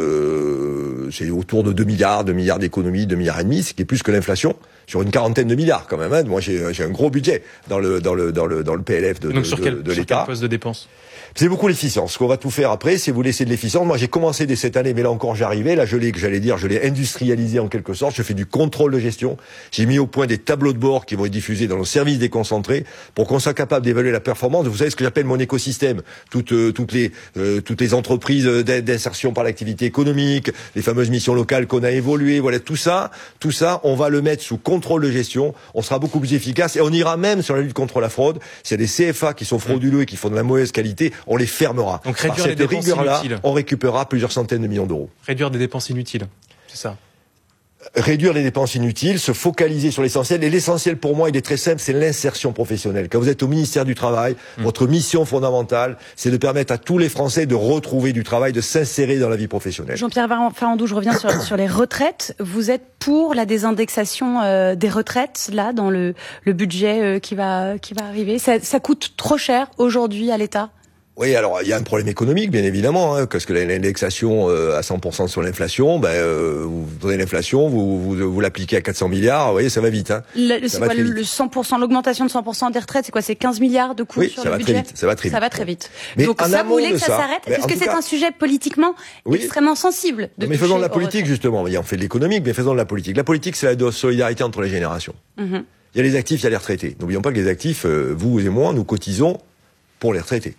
euh, c'est autour de deux milliards, deux milliards d'économies, deux milliards et demi, ce qui est plus que l'inflation. Sur une quarantaine de milliards, quand même, hein. Moi, j'ai, j'ai un gros budget dans le, dans le, dans le, dans le P L F de, Donc de, sur quel, de, de sur l'État. Quel poste de dépense? C'est beaucoup l'efficience. Ce qu'on va tout faire après, c'est vous laisser de l'efficience. Moi, j'ai commencé dès cette année, mais là encore, j'arrivais. Là, je l'ai, que j'allais dire, je l'ai industrialisé en quelque sorte. Je fais du contrôle de gestion. J'ai mis au point des tableaux de bord qui vont être diffusés dans nos services déconcentrés pour qu'on soit capable d'évaluer la performance. Vous savez ce que j'appelle mon écosystème. Toutes, euh, toutes les, euh, toutes les entreprises d'insertion par l'activité économique, les fameuses missions locales qu'on a évoluées. Voilà, tout ça, tout ça, on va le mettre sous contrôle de gestion. On sera beaucoup plus efficace et on ira même sur la lutte contre la fraude. S'il y a des C F A qui sont frauduleux et qui font de la mauvaise qualité, on les fermera. Donc réduire Par les cette dépenses rigueur-là, inutiles. on récupérera plusieurs centaines de millions d'euros. Réduire des dépenses inutiles, c'est ça. Réduire les dépenses inutiles, se focaliser sur l'essentiel. Et l'essentiel pour moi, il est très simple, c'est l'insertion professionnelle. Quand vous êtes au ministère du Travail, mmh. votre mission fondamentale, c'est de permettre à tous les Français de retrouver du travail, de s'insérer dans la vie professionnelle. Jean-Pierre Farandou, je reviens sur, sur les retraites. Vous êtes pour la désindexation euh, des retraites, là, dans le, le budget euh, qui va, qui va arriver? Ça, ça coûte trop cher aujourd'hui à l'État? Oui, alors il y a un problème économique, bien évidemment, hein, parce que l'indexation euh, à cent pour cent sur l'inflation, ben euh, vous prenez l'inflation, vous vous, vous l'appliquez à quatre cents milliards, vous voyez, ça va vite. Hein. Le, c'est quoi le cent pour cent, l'augmentation de cent pour cent des retraites, c'est quoi? C'est quinze milliards de coûts oui, sur ça le va budget? Très vite, ça va très vite. Ça va très vite. Mais donc ça, vous voulez que ça, ça s'arrête? Parce que c'est cas... un sujet politiquement oui. extrêmement sensible. De mais faisons de la politique, justement. On fait de l'économique, mais faisons de la politique. La politique, c'est la solidarité entre les générations. Mm-hmm. Il y a les actifs, il y a les retraités. N'oublions pas que les actifs, euh, vous et moi, nous cotisons pour les retraités.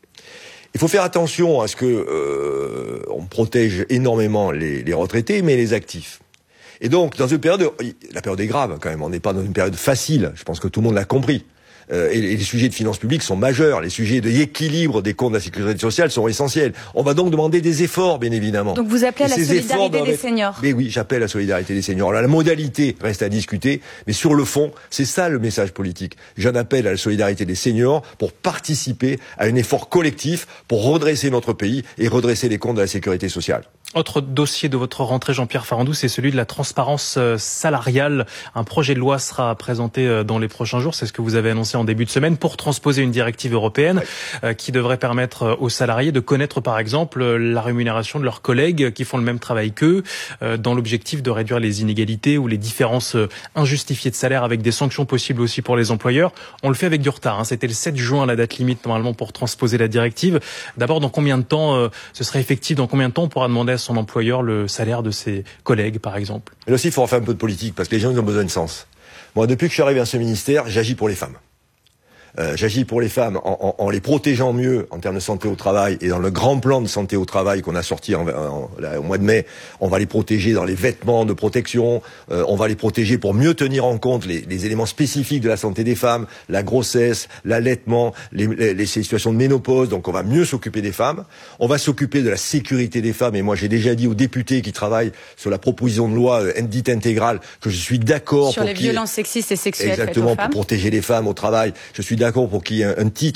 Il faut faire attention à ce que euh, on protège énormément les, les retraités, mais les actifs. Et donc, dans une période, la période est grave quand même, on n'est pas dans une période facile, je pense que tout le monde l'a compris. Euh, et les sujets de finances publiques sont majeurs, les sujets d'équilibre des comptes de la sécurité sociale sont essentiels. On va donc demander des efforts, bien évidemment. Donc vous appelez à la solidarité des être... seniors. Mais oui, j'appelle à la solidarité des seniors. Alors, la modalité reste à discuter, mais sur le fond, c'est ça le message politique. J'en appelle à la solidarité des seniors pour participer à un effort collectif pour redresser notre pays et redresser les comptes de la sécurité sociale. Autre dossier de votre rentrée, Jean-Pierre Farandou, c'est celui de la transparence salariale. Un projet de loi sera présenté dans les prochains jours, c'est ce que vous avez annoncé en début de semaine, pour transposer une directive européenne ouais. qui devrait permettre aux salariés de connaître par exemple la rémunération de leurs collègues qui font le même travail qu'eux, dans l'objectif de réduire les inégalités ou les différences injustifiées de salaire, avec des sanctions possibles aussi pour les employeurs. On le fait avec du retard, hein. C'était le sept juin la date limite normalement pour transposer la directive. D'abord, dans combien de temps euh, ce serait effectif, dans combien de temps on pourra demander à son employeur le salaire de ses collègues, par exemple? Et là aussi, il faut faire un peu de politique, parce que les gens ils ont besoin de sens. Moi, depuis que je suis arrivé à ce ministère, j'agis pour les femmes. Euh, j'agis pour les femmes en, en, en les protégeant mieux en termes de santé au travail, et dans le grand plan de santé au travail qu'on a sorti en, en, là, au mois de mai, on va les protéger dans les vêtements de protection, euh, on va les protéger pour mieux tenir en compte les, les éléments spécifiques de la santé des femmes, la grossesse, l'allaitement, les, les, les situations de ménopause, donc on va mieux s'occuper des femmes, on va s'occuper de la sécurité des femmes, et moi j'ai déjà dit aux députés qui travaillent sur la proposition de loi euh, dite intégrale que je suis d'accord sur pour les violences sexistes et sexuelles exactement faites aux femmes. Pour protéger les femmes au travail, je suis d'accord pour qu'il y ait un, un titre